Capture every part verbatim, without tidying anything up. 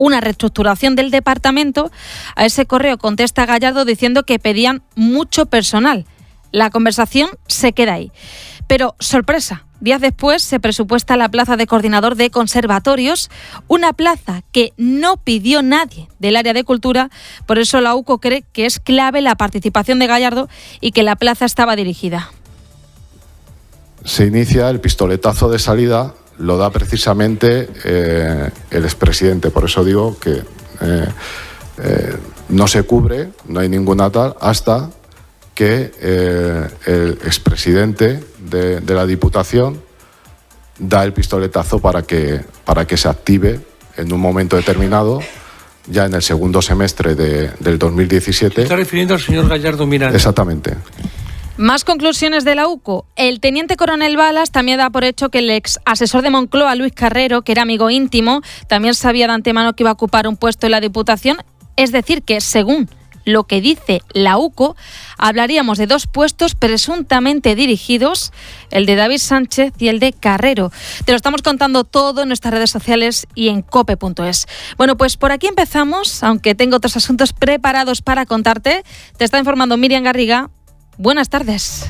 una reestructuración del departamento. A ese correo contesta Gallardo diciendo que pedían mucho personal. La conversación se queda ahí. Pero, sorpresa, días después se presupuesta la plaza de coordinador de conservatorios, una plaza que no pidió nadie del área de cultura. Por eso la U C O cree que es clave la participación de Gallardo y que la plaza estaba dirigida. Se inicia el pistoletazo de salida, lo da precisamente eh, el expresidente. Por eso digo que eh, eh, no se cubre, no hay ninguna tal, hasta que eh, el expresidente de, de la Diputación da el pistoletazo para que, para que se active en un momento determinado, ya en el segundo semestre de, del dos mil diecisiete. ¿Se está refiriendo al señor Gallardo Miranda? Exactamente. Más conclusiones de la U C O. El teniente coronel Balas también da por hecho que el ex asesor de Moncloa, Luis Carrero, que era amigo íntimo, también sabía de antemano que iba a ocupar un puesto en la Diputación. Es decir, que según lo que dice la U C O, hablaríamos de dos puestos presuntamente dirigidos, el de David Sánchez y el de Carrero. Te lo estamos contando todo en nuestras redes sociales y en cope punto es. Bueno, pues por aquí empezamos, aunque tengo otros asuntos preparados para contarte. Te está informando Miriam Garriga. Buenas tardes.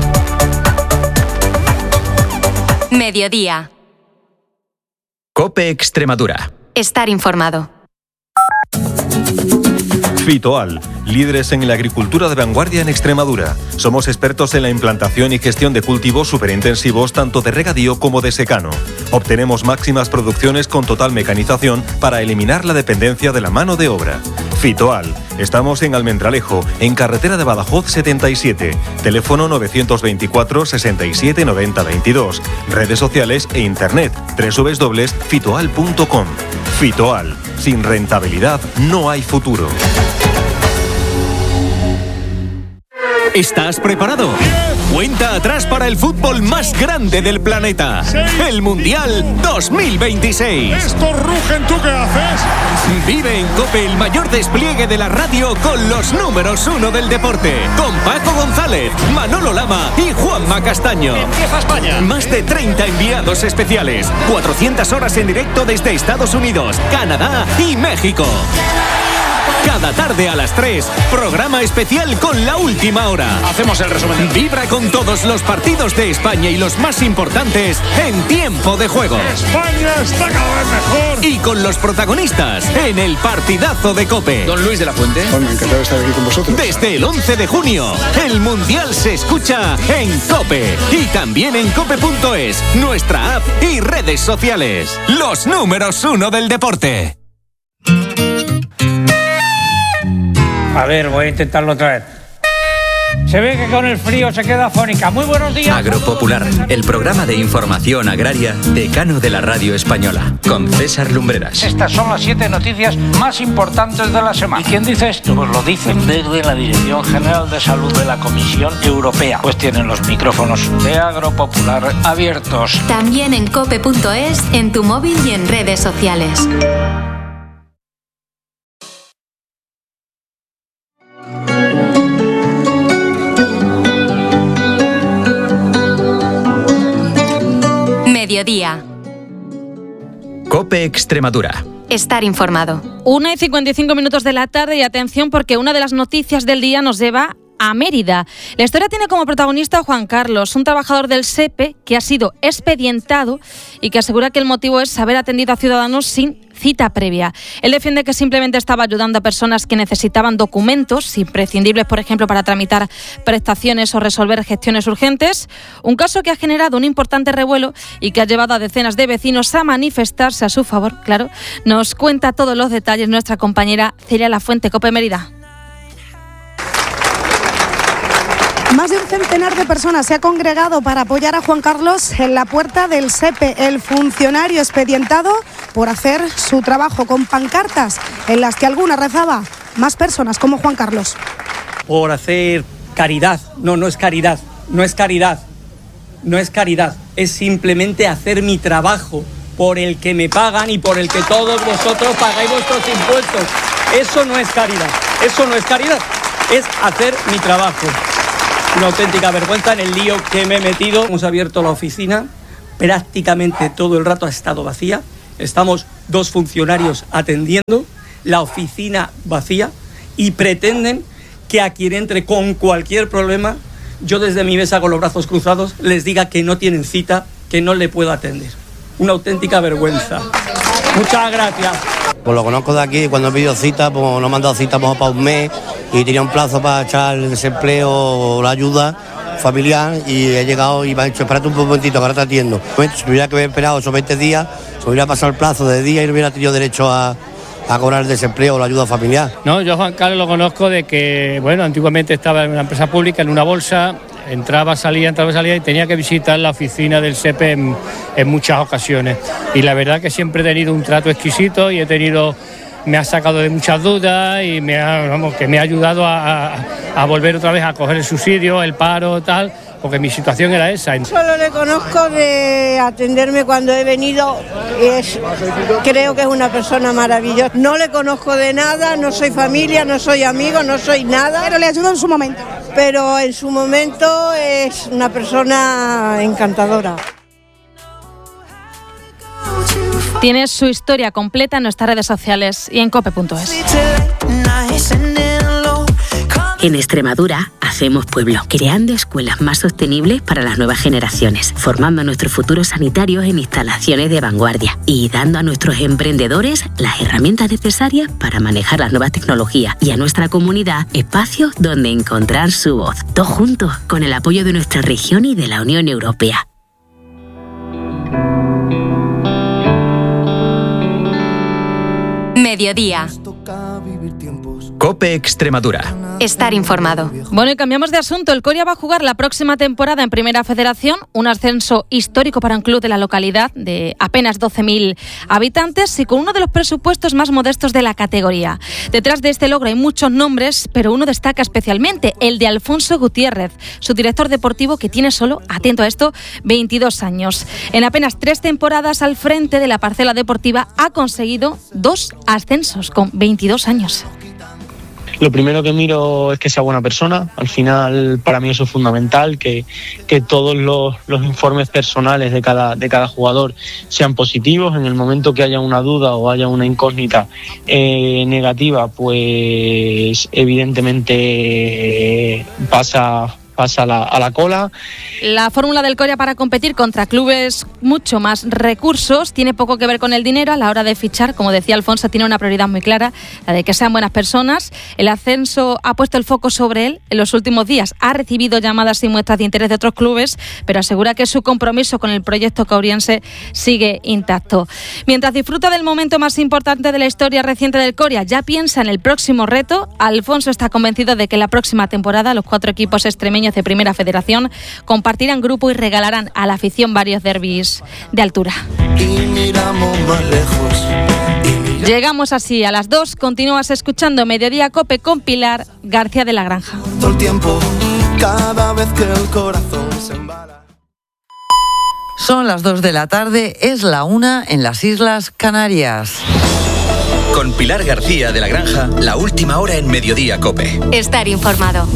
Mediodía. COPE Extremadura. Estar informado. Fitoal, líderes en la agricultura de vanguardia en Extremadura. Somos expertos en la implantación y gestión de cultivos superintensivos tanto de regadío como de secano. Obtenemos máximas producciones con total mecanización para eliminar la dependencia de la mano de obra. Fitoal, estamos en Almendralejo, en carretera de Badajoz setenta y siete, teléfono novecientos veinticuatro, sesenta y siete, noventa, veintidós, redes sociales e internet doble u doble u doble u punto fitoal punto com. Fitoal, sin rentabilidad no hay futuro. ¿Estás preparado? Cuenta atrás para el fútbol más grande del planeta. El Mundial dos mil veintiséis. Estos rugen, ¿tú qué haces? Vive en COPE el mayor despliegue de la radio con los números uno del deporte. Con Paco González, Manolo Lama y Juanma Castaño. Empieza España. Más de treinta enviados especiales. cuatrocientas horas en directo desde Estados Unidos, Canadá y México. Cada tarde a las tres, programa especial con la última hora. Hacemos el resumen. Vibra con todos los partidos de España y los más importantes en tiempo de juego. España está cada vez mejor. Y con los protagonistas en el partidazo de COPE. Don Luis de la Fuente. Bueno, encantado de estar aquí con vosotros. Desde el once de junio, el Mundial se escucha en COPE. Y también en cope punto es, nuestra app y redes sociales. Los números uno del deporte. A ver, voy a intentarlo otra vez. Se ve que con el frío se queda afónica. Muy buenos días. Agropopular, el programa de información agraria decano de la radio española, con César Lumbreras. Estas son las siete noticias más importantes de la semana. ¿Y quién dice esto? Pues lo dicen desde la Dirección General de Salud de la Comisión Europea. Pues tienen los micrófonos de Agropopular abiertos. También en cope punto es, en tu móvil y en redes sociales. Mediodía. COPE Extremadura. Estar informado. Una y cincuenta y cinco minutos de la tarde y atención porque una de las noticias del día nos lleva a Mérida. La historia tiene como protagonista a Juan Carlos, un trabajador del SEPE que ha sido expedientado y que asegura que el motivo es haber atendido a ciudadanos sin cita previa. Él defiende que simplemente estaba ayudando a personas que necesitaban documentos imprescindibles, por ejemplo, para tramitar prestaciones o resolver gestiones urgentes. Un caso que ha generado un importante revuelo y que ha llevado a decenas de vecinos a manifestarse a su favor. Claro, nos cuenta todos los detalles nuestra compañera Celia Lafuente, COPE Mérida. Más de un centenar de personas se ha congregado para apoyar a Juan Carlos en la puerta del SEPE, el funcionario expedientado por hacer su trabajo, con pancartas en las que alguna rezaba: más personas como Juan Carlos. Por hacer caridad. No, no es caridad, no es caridad, no es caridad, es simplemente hacer mi trabajo por el que me pagan y por el que todos vosotros pagáis vuestros impuestos. Eso no es caridad, eso no es caridad, es hacer mi trabajo. Una auténtica vergüenza en el lío que me he metido. Hemos abierto la oficina, prácticamente todo el rato ha estado vacía Estamos dos funcionarios atendiendo, la oficina vacía, y pretenden que a quien entre con cualquier problema, yo desde mi mesa con los brazos cruzados les diga que no tienen cita, que no le puedo atender. Una auténtica vergüenza. Muchas gracias. Pues lo conozco de aquí, cuando he pedido cita, pues nos han mandado cita pues, para un mes y tenía un plazo para echar el desempleo o la ayuda familiar y he llegado y me han dicho, espérate un momentito, que ahora te atiendo. Si hubiera que haber esperado esos veinte días, se hubiera pasado el plazo de día y no hubiera tenido derecho a, a cobrar el desempleo o la ayuda familiar. No, yo a Juan Carlos lo conozco de que, bueno, antiguamente estaba en una empresa pública, en una bolsa, entraba, salía, entraba, salía y tenía que visitar la oficina del S E P E en, en muchas ocasiones. Y la verdad que siempre he tenido un trato exquisito y he tenido, me ha sacado de muchas dudas y me ha, vamos, que me ha ayudado a, a, a volver otra vez a coger el subsidio, el paro, tal, porque mi situación era esa. Solo le conozco de atenderme cuando he venido y es, creo que es una persona maravillosa. No le conozco de nada, no soy familia, no soy amigo, no soy nada. Pero le ayudo en su momento. Pero en su momento es una persona encantadora. Tienes su historia completa en nuestras redes sociales y en cope punto es. En Extremadura hacemos pueblo, creando escuelas más sostenibles para las nuevas generaciones, formando a nuestros futuros sanitarios en instalaciones de vanguardia y dando a nuestros emprendedores las herramientas necesarias para manejar las nuevas tecnologías y a nuestra comunidad espacios donde encontrar su voz. Todos juntos, con el apoyo de nuestra región y de la Unión Europea. Mediodía. COPE Extremadura. Estar informado. Bueno, y cambiamos de asunto. El Coria va a jugar la próxima temporada en Primera Federación, un ascenso histórico para un club de la localidad de apenas doce mil habitantes y con uno de los presupuestos más modestos de la categoría. Detrás de este logro hay muchos nombres, pero uno destaca especialmente, el de Alfonso Gutiérrez, su director deportivo que tiene solo, atento a esto, veintidós años. En apenas tres temporadas al frente de la parcela deportiva ha conseguido dos ascensos con veintidós años. Lo primero que miro es que sea buena persona. Al final, para mí eso es fundamental, que, que todos los, los informes personales de cada, de cada jugador sean positivos. En el momento que haya una duda o haya una incógnita eh, negativa, pues evidentemente pasa... pasa a la, a la cola. La fórmula del Coria para competir contra clubes mucho más recursos tiene poco que ver con el dinero. A la hora de fichar, como decía Alfonso, tiene una prioridad muy clara, la de que sean buenas personas. El ascenso ha puesto el foco sobre él en los últimos días. Ha recibido llamadas y muestras de interés de otros clubes, pero asegura que su compromiso con el proyecto cauriense sigue intacto. Mientras disfruta del momento más importante de la historia reciente del Coria, ya piensa en el próximo reto. Alfonso está convencido de que la próxima temporada los cuatro equipos extremeños de Primera Federación compartirán grupo y regalarán a la afición varios derbis de altura. Y miramos más lejos. Llegamos así a las dos. Continúas escuchando Mediodía Cope con Pilar García de la Granja. Todo el tiempo, cada vez que el corazón se embala. Son las dos de la tarde, es la una en las Islas Canarias. Con Pilar García de la Granja, la última hora en Mediodía Cope. Estar informado.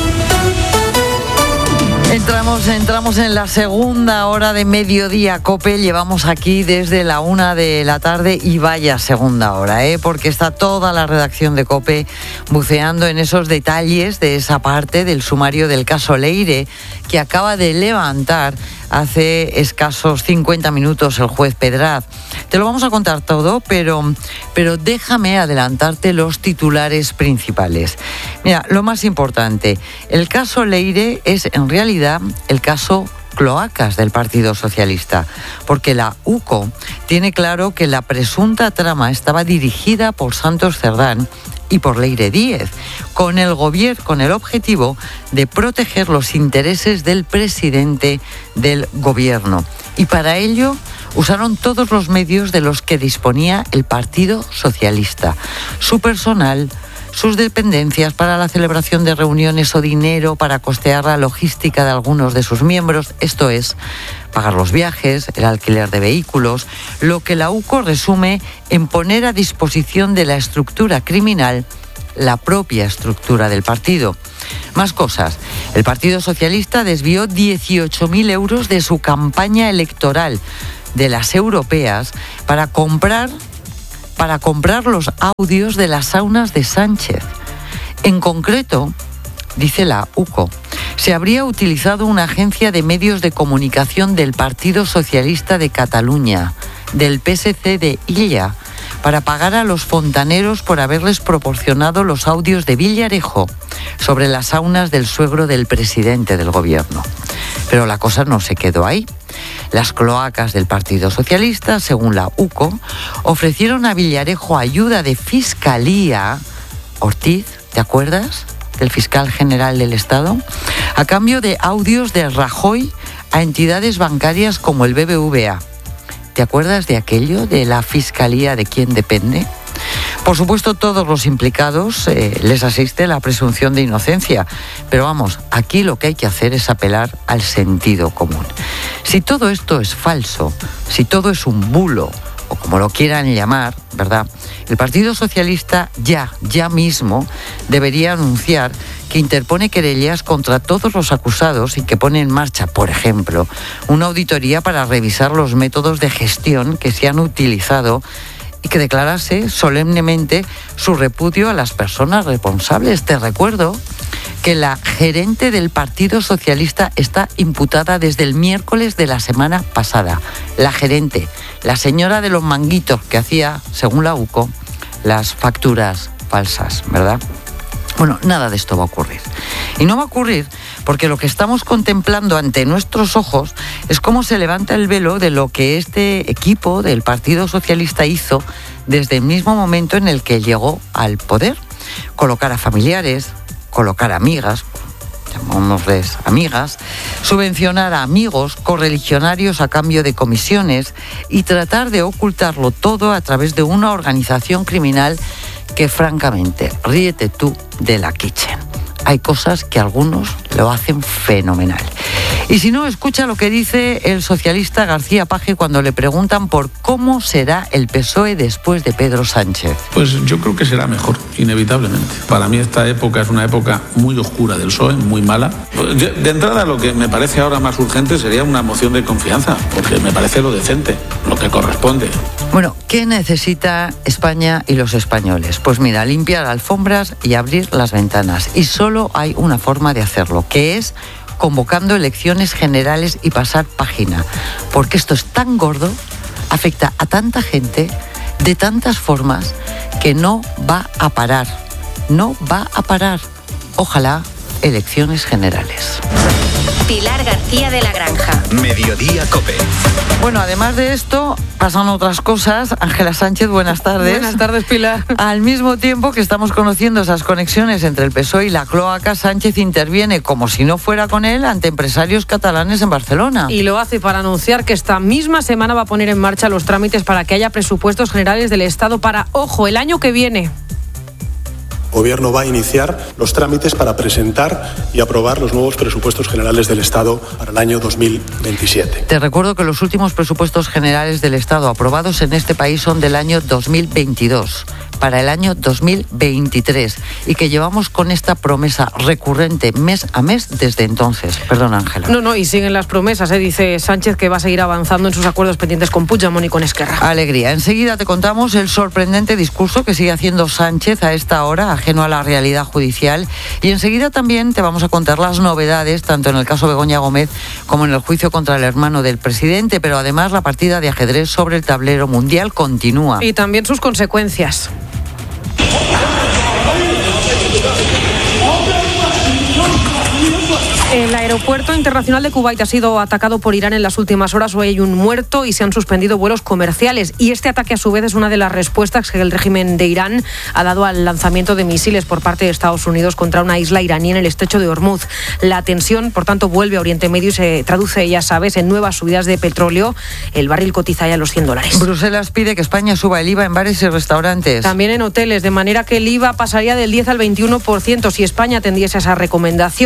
Entramos, entramos en la segunda hora de Mediodía Cope, llevamos aquí desde la una de la tarde y vaya segunda hora, ¿eh? Porque está toda la redacción de Cope buceando en esos detalles de esa parte del sumario del caso Leire que acaba de levantar hace escasos cincuenta minutos el juez Pedraz. Te lo vamos a contar todo, pero, pero déjame adelantarte los titulares principales. Mira, lo más importante, el caso Leire es en realidad el caso cloacas del Partido Socialista, porque la U C O tiene claro que la presunta trama estaba dirigida por Santos Cerdán y por Leire Díez, con el gobierno, con el objetivo de proteger los intereses del presidente del gobierno. Y para ello usaron todos los medios de los que disponía el Partido Socialista, su personal, sus dependencias para la celebración de reuniones o dinero para costear la logística de algunos de sus miembros, esto es, pagar los viajes, el alquiler de vehículos, lo que la U C O resume en poner a disposición de la estructura criminal la propia estructura del partido. Más cosas. El Partido Socialista desvió dieciocho mil euros de su campaña electoral. de las europeas para comprar, para comprar los audios de las saunas de Sánchez. En concreto, dice la U C O, se habría utilizado una agencia de medios de comunicación del Partido Socialista de Cataluña, del P S C de Illa, para pagar a los fontaneros por haberles proporcionado los audios de Villarejo sobre las saunas del suegro del presidente del gobierno. Pero la cosa no se quedó ahí. Las cloacas del Partido Socialista, según la U C O, ofrecieron a Villarejo ayuda de fiscalía. Ortiz, ¿te acuerdas? Del fiscal general del Estado, a cambio de audios de Rajoy a entidades bancarias como el B B V A. ¿Te acuerdas de aquello, de la fiscalía de quién depende? Por supuesto, todos los implicados eh, les asiste la presunción de inocencia, pero vamos, aquí lo que hay que hacer es apelar al sentido común. Si todo esto es falso, si todo es un bulo, o como lo quieran llamar, ¿verdad? El Partido Socialista ya, ya mismo debería anunciar que interpone querellas contra todos los acusados y que pone en marcha, por ejemplo, una auditoría para revisar los métodos de gestión que se han utilizado y que declarase solemnemente su repudio a las personas responsables. Te recuerdo que la gerente del Partido Socialista está imputada desde el miércoles de la semana pasada. La gerente, la señora de los manguitos que hacía, según la U C O, las facturas falsas, ¿verdad? Bueno, nada de esto va a ocurrir. Y no va a ocurrir porque lo que estamos contemplando ante nuestros ojos es cómo se levanta el velo de lo que este equipo del Partido Socialista hizo desde el mismo momento en el que llegó al poder. Colocar a familiares, colocar amigas, llamémosles amigas, subvencionar a amigos, correligionarios a cambio de comisiones y tratar de ocultarlo todo a través de una organización criminal que, francamente, ríete tú de la Kitchen. Hay cosas que algunos lo hacen fenomenal. Y si no, escucha lo que dice el socialista García Paje cuando le preguntan por cómo será el P S O E después de Pedro Sánchez. Pues yo creo que será mejor, inevitablemente. Para mí esta época es una época muy oscura del P S O E, muy mala. De entrada, lo que me parece ahora más urgente sería una moción de confianza, porque me parece lo decente, lo que corresponde. Bueno, ¿qué necesita España y los españoles? Pues mira, limpiar alfombras y abrir las ventanas. Y solo hay una forma de hacerlo, que es convocando elecciones generales y pasar página, porque esto es tan gordo, afecta a tanta gente, de tantas formas, que no va a parar, no va a parar. Ojalá elecciones generales. Pilar García de la Granja. Mediodía COPE. Bueno, además de esto, pasan otras cosas. Ángela Sánchez, buenas tardes. Buenas tardes, Pilar. Al mismo tiempo que estamos conociendo esas conexiones entre el P S O E y la cloaca, Sánchez interviene, como si no fuera con él, ante empresarios catalanes en Barcelona. Y lo hace para anunciar que esta misma semana va a poner en marcha los trámites para que haya presupuestos generales del Estado para, ojo, el año que viene. El Gobierno va a iniciar los trámites para presentar y aprobar los nuevos presupuestos generales del Estado para el año dos mil veintisiete. Te recuerdo que los últimos presupuestos generales del Estado aprobados en este país son del año dos mil veintidós, para el año dos mil veintitrés, y que llevamos con esta promesa recurrente mes a mes desde entonces. Perdón, Ángela. No, no, y siguen las promesas, ¿eh? Dice Sánchez que va a seguir avanzando en sus acuerdos pendientes con Puigdemont y con Esquerra. Alegría. Enseguida te contamos el sorprendente discurso que sigue haciendo Sánchez a esta hora, ajeno a la realidad judicial, y enseguida también te vamos a contar las novedades, tanto en el caso Begoña Gómez como en el juicio contra el hermano del presidente, pero además la partida de ajedrez sobre el tablero mundial continúa. Y también sus consecuencias. El aeropuerto internacional de Kuwait ha sido atacado por Irán en las últimas horas. Hoy hay un muerto y se han suspendido vuelos comerciales. Y este ataque, a su vez, es una de las respuestas que el régimen de Irán ha dado al lanzamiento de misiles por parte de Estados Unidos contra una isla iraní en el estrecho de Hormuz. La tensión, por tanto, vuelve a Oriente Medio y se traduce, ya sabes, en nuevas subidas de petróleo. El barril cotiza ya los cien dólares. Bruselas pide que España suba el I V A en bares y restaurantes. También en hoteles, de manera que el I V A pasaría del diez al veintiuno por ciento si España atendiese esa recomendación. El objetivo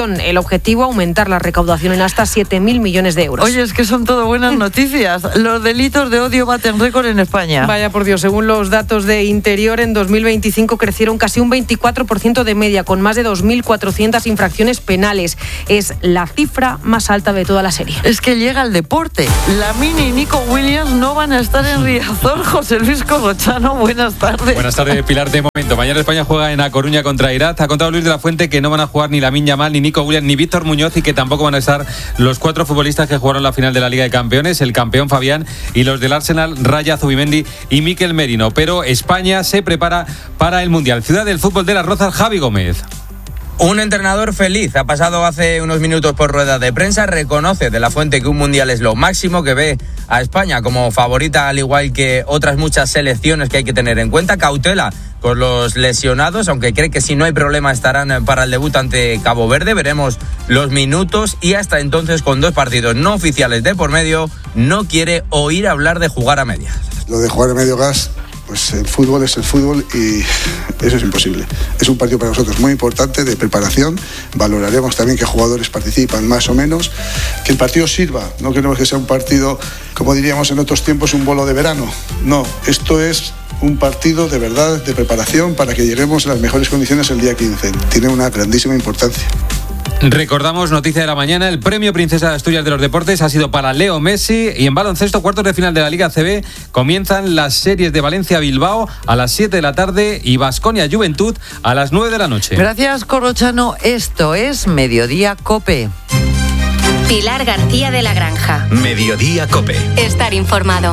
objetivo aumentar la recaudación en hasta siete mil millones de euros. Oye, es que son todo buenas noticias. Los delitos de odio baten récord en España. Vaya por Dios, según los datos de Interior, en dos mil veinticinco crecieron casi un veinticuatro por ciento de media, con más de dos mil cuatrocientas infracciones penales. Es la cifra más alta de toda la serie. Es que llega el deporte. Lamine y Nico Williams no van a estar en Riazor. José Luis Corrochano, buenas tardes. Buenas tardes, Pilar. De momento, mañana España juega en A Coruña contra Irak. Ha contado Luis de la Fuente que no van a jugar ni Lamine Yamal, ni Nico Williams, ni Víctor Muñoz, y que tampoco van a estar los cuatro futbolistas que jugaron la final de la Liga de Campeones, el campeón Fabián y los del Arsenal, Raya, Zubimendi y Mikel Merino. Pero España se prepara para el Mundial. Ciudad del Fútbol de Las Rozas, Javi Gómez. Un entrenador feliz. Ha pasado hace unos minutos por rueda de prensa. Reconoce de la Fuente que un mundial es lo máximo, que ve a España como favorita, al igual que otras muchas selecciones que hay que tener en cuenta. Cautela con los lesionados, aunque cree que si no hay problema estarán para el debut ante Cabo Verde. Veremos los minutos y hasta entonces, con dos partidos no oficiales de por medio, no quiere oír hablar de jugar a medias. Lo de jugar a medio gas, pues el fútbol es el fútbol y eso es imposible. Es un partido para nosotros muy importante de preparación. Valoraremos también qué jugadores participan más o menos. Que el partido sirva. No queremos que sea un partido, como diríamos en otros tiempos, un bolo de verano. No, esto es un partido de verdad de preparación para que lleguemos a las mejores condiciones el día quince. Tiene una grandísima importancia. Recordamos, noticia de la mañana, el premio Princesa de Asturias de los Deportes ha sido para Leo Messi. Y en baloncesto, cuartos de final de la Liga A C B, comienzan las series de Valencia-Bilbao a las siete de la tarde y Baskonia-Juventud a las nueve de la noche. Gracias, Corrochano. Esto es Mediodía COPE. Pilar García de la Granja. Mediodía COPE. Estar informado.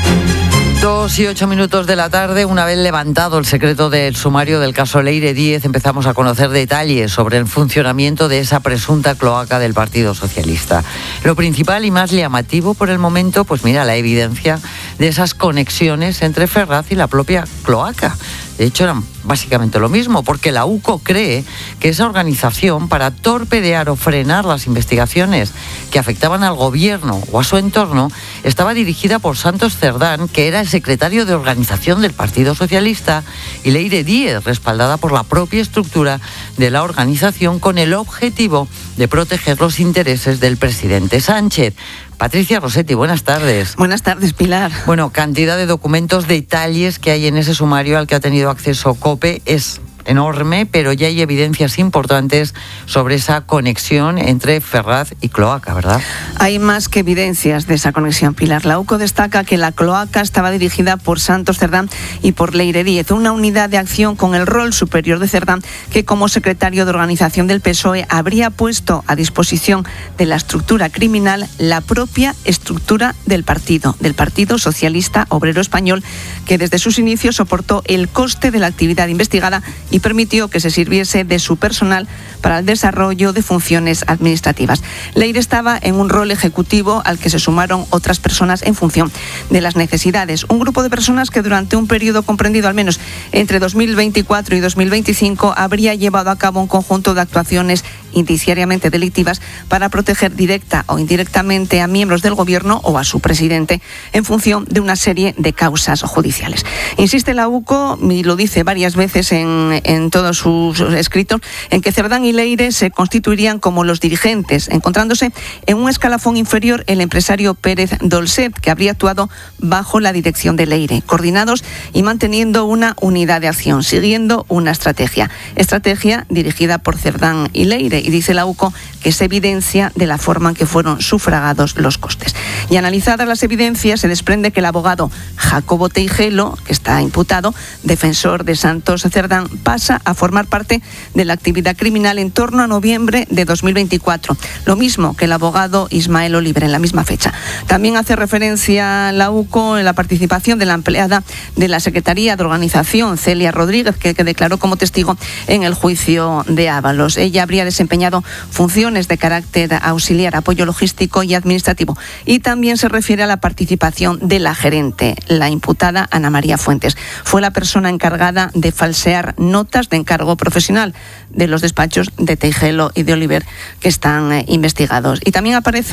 Dos y ocho minutos de la tarde, una vez levantado el secreto del sumario del caso Leire Díez, empezamos a conocer detalles sobre el funcionamiento de esa presunta cloaca del Partido Socialista. Lo principal y más llamativo por el momento, pues mira, la evidencia de esas conexiones entre Ferraz y la propia cloaca. De hecho, eran básicamente lo mismo, porque la U C O cree que esa organización, para torpedear o frenar las investigaciones que afectaban al gobierno o a su entorno, estaba dirigida por Santos Cerdán, que era el secretario de organización del Partido Socialista, y Leire Díez, respaldada por la propia estructura de la organización, con el objetivo de proteger los intereses del presidente Sánchez. Patricia Rossetti, buenas tardes. Buenas tardes, Pilar. Bueno, cantidad de documentos, detalles que hay en ese sumario al que ha tenido acceso COPE es enorme, pero ya hay evidencias importantes sobre esa conexión entre Ferraz y cloaca, ¿verdad? Hay más que evidencias de esa conexión, Pilar. La U C O destaca que la cloaca estaba dirigida por Santos Cerdán y por Leire Díez, una unidad de acción con el rol superior de Cerdán, que como secretario de organización del P S O E habría puesto a disposición de la estructura criminal la propia estructura del partido, del Partido Socialista Obrero Español, que desde sus inicios soportó el coste de la actividad investigada y permitió que se sirviese de su personal para el desarrollo de funciones administrativas. Leire estaba en un rol ejecutivo al que se sumaron otras personas en función de las necesidades. Un grupo de personas que durante un periodo comprendido al menos entre dos mil veinticuatro y dos mil veinticinco habría llevado a cabo un conjunto de actuaciones indiciariamente delictivas para proteger directa o indirectamente a miembros del gobierno o a su presidente en función de una serie de causas judiciales. Insiste la U C O, y lo dice varias veces en, en todos sus escritos, en que Cerdán y Leire se constituirían como los dirigentes, encontrándose en un escalafón inferior el empresario Pérez Dolcet, que habría actuado bajo la dirección de Leire, coordinados y manteniendo una unidad de acción, siguiendo una estrategia. Estrategia dirigida por Cerdán y Leire, y dice la U C O que es evidencia de la forma en que fueron sufragados los costes. Y analizadas las evidencias, se desprende que el abogado Jacobo Teijelo, que está imputado, defensor de Santos Cerdán, pasa a formar parte de la actividad criminal en torno a noviembre de dos mil veinticuatro. Lo mismo que el abogado Ismael Oliver, en la misma fecha. También hace referencia la U C O en la participación de la empleada de la Secretaría de Organización, Celia Rodríguez, que, que declaró como testigo en el juicio de Ábalos. Ella habría desempeñado funciones de carácter auxiliar, apoyo logístico y administrativo. Y también se refiere a la participación de la gerente, la imputada Ana María Fuentes. Fue la persona encargada de falsear notas de encargo profesional de los despachos de Teijelo y de Oliver, que están eh, investigados. Y también aparece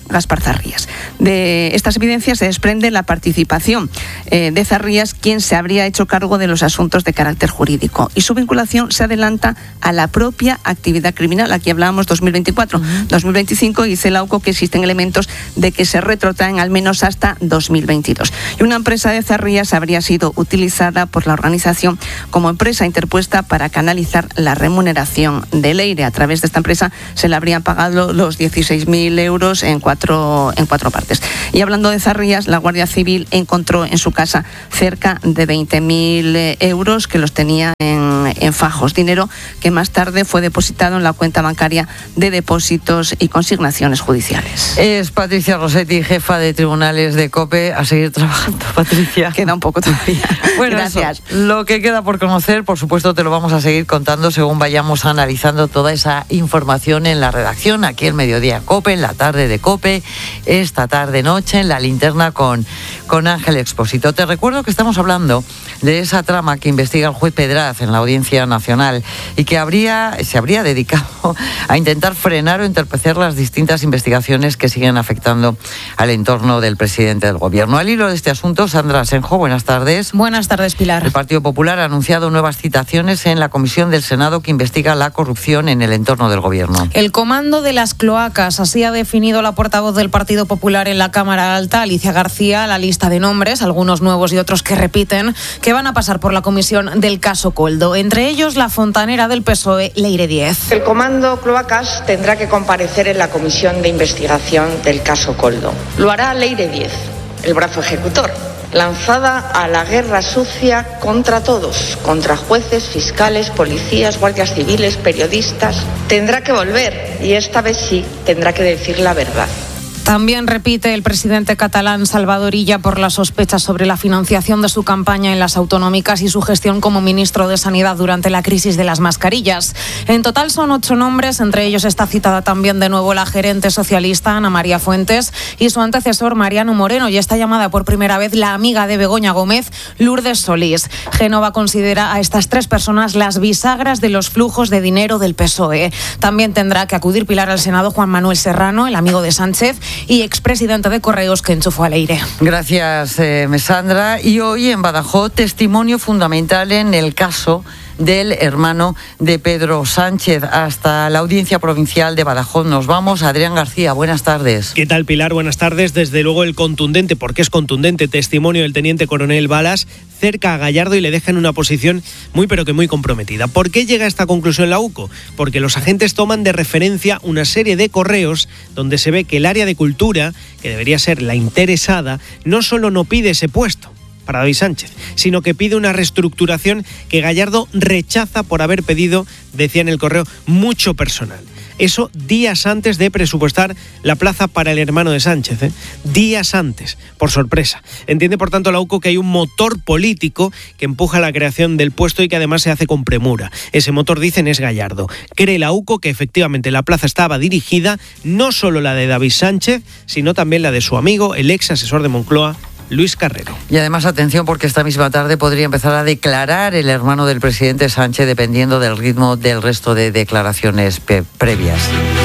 Gaspar Zarrías. De estas evidencias se desprende la participación eh, de Zarrías, quien se habría hecho cargo de los asuntos de carácter jurídico, y su vinculación se adelanta a la propia actividad criminal. Aquí hablábamos dos mil veinticuatro. Uh-huh. dos mil veinticinco dice la U C O que existen elementos de que se retrotraen al menos hasta dos mil veintidós. Y una empresa de Zarrías habría sido utilizada por la organización como empresa interpuesta para canalizar la remuneración de Leire. A través de esta empresa se le habrían pagado los dieciséis mil euros en cuatro, en cuatro partes. Y hablando de Zarrías, la Guardia Civil encontró en su casa cerca de veinte mil euros que los tenía en, en fajos, dinero que más tarde fue depositado en la cuenta bancaria de depósitos y consignaciones judiciales. Es Patricia Rossetti, jefa de tribunales de COPE. A seguir trabajando, Patricia. Queda un poco todavía. Bueno, gracias. Eso, lo que queda por conocer, por supuesto, te lo vamos a seguir contando según vayamos analizando toda esa información en la redacción, aquí en Mediodía COPE, en la tarde de COPE, esta tarde-noche en la linterna con, con Ángel Expósito. Te recuerdo que estamos hablando de esa trama que investiga el juez Pedraz en la Audiencia Nacional y que habría, se habría dedicado a intentar frenar o entorpecer las distintas investigaciones que siguen afectando al entorno del presidente del Gobierno. Al hilo de este asunto, Sandra Asenjo, buenas tardes. Buenas tardes, Pilar. El Partido Popular ha anunciado nuevas citaciones en la comisión del Senado que investiga la corrupción en el entorno del Gobierno. El comando de las cloacas, así ha definido la portavoz del Partido Popular en la Cámara Alta, Alicia García, la lista de nombres, algunos nuevos y otros que repiten, que van a pasar por la comisión del caso Koldo. Entre ellos, la fontanera del P S O E, Leire Díez. El comando cloacas tendrá que comparecer en la comisión de investigación del caso Koldo. Lo hará Leire Díez, el brazo ejecutor, lanzada a la guerra sucia contra todos, contra jueces, fiscales, policías, guardias civiles, periodistas. Tendrá que volver y esta vez sí tendrá que decir la verdad. También repite el presidente catalán Salvador Illa por las sospechas sobre la financiación de su campaña en las autonómicas y su gestión como ministro de Sanidad durante la crisis de las mascarillas. En total son ocho nombres, entre ellos está citada también de nuevo la gerente socialista Ana María Fuentes y su antecesor Mariano Moreno, y está llamada por primera vez la amiga de Begoña Gómez, Lourdes Solís. Génova considera a estas tres personas las bisagras de los flujos de dinero del P S O E. También tendrá que acudir Pilar al Senado Juan Manuel Serrano, el amigo de Sánchez, y expresidente de Correos que enchufó a Leire. Gracias, eh, Sandra. Y hoy en Badajoz, testimonio fundamental en el caso del hermano de Pedro Sánchez. Hasta la Audiencia Provincial de Badajoz nos vamos. Adrián García, buenas tardes. ¿Qué tal, Pilar? Buenas tardes. Desde luego el contundente, porque es contundente, testimonio del teniente coronel Balas cerca a Gallardo y le deja en una posición muy pero que muy comprometida. ¿Por qué llega a esta conclusión la U C O? Porque los agentes toman de referencia una serie de correos donde se ve que el área de cultura, que debería ser la interesada, no solo no pide ese puesto para David Sánchez, sino que pide una reestructuración que Gallardo rechaza por haber pedido, decía en el correo, mucho personal. Eso días antes de presupuestar la plaza para el hermano de Sánchez, ¿eh? Días antes, por sorpresa. Entiende, por tanto, la U C O que hay un motor político que empuja la creación del puesto y que además se hace con premura. Ese motor, dicen, es Gallardo. Cree la U C O que efectivamente la plaza estaba dirigida, no solo la de David Sánchez, sino también la de su amigo, el ex asesor de Moncloa, Luis Carrero. Y además, atención, porque esta misma tarde podría empezar a declarar el hermano del presidente Sánchez, dependiendo del ritmo del resto de declaraciones pe- previas.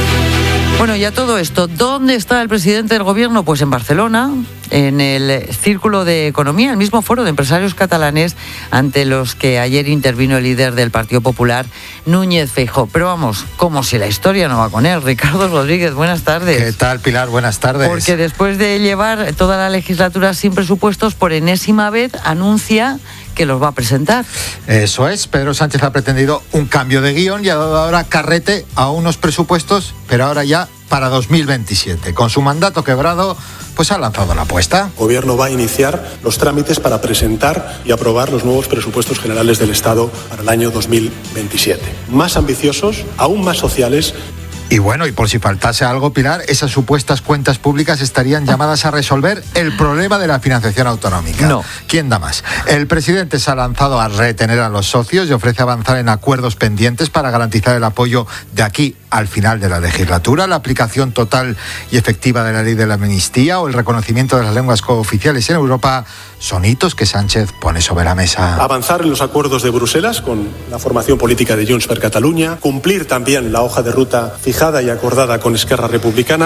Bueno, y a todo esto, ¿dónde está el presidente del Gobierno? Pues en Barcelona, en el Círculo de Economía, el mismo foro de empresarios catalanes ante los que ayer intervino el líder del Partido Popular, Núñez Feijóo. Pero vamos, como si la historia no va con él. Ricardo Rodríguez, buenas tardes. ¿Qué tal, Pilar? Buenas tardes. Porque después de llevar toda la legislatura sin presupuestos, por enésima vez anuncia que los va a presentar. Eso es, Pedro Sánchez ha pretendido un cambio de guión y ha dado ahora carrete a unos presupuestos, pero ahora ya para dos mil veintisiete. Con su mandato quebrado, pues ha lanzado la apuesta. El Gobierno va a iniciar los trámites para presentar y aprobar los nuevos presupuestos generales del Estado para el año dos mil veintisiete. Más ambiciosos, aún más sociales. Y bueno, y por si faltase algo, Pilar, esas supuestas cuentas públicas estarían llamadas a resolver el problema de la financiación autonómica. No. ¿Quién da más? El presidente se ha lanzado a retener a los socios y ofrece avanzar en acuerdos pendientes para garantizar el apoyo de aquí al final de la legislatura, la aplicación total y efectiva de la ley de la amnistía o el reconocimiento de las lenguas cooficiales en Europa son hitos que Sánchez pone sobre la mesa. Avanzar en los acuerdos de Bruselas con la formación política de Junts per Catalunya, cumplir también la hoja de ruta fijada y acordada con Esquerra Republicana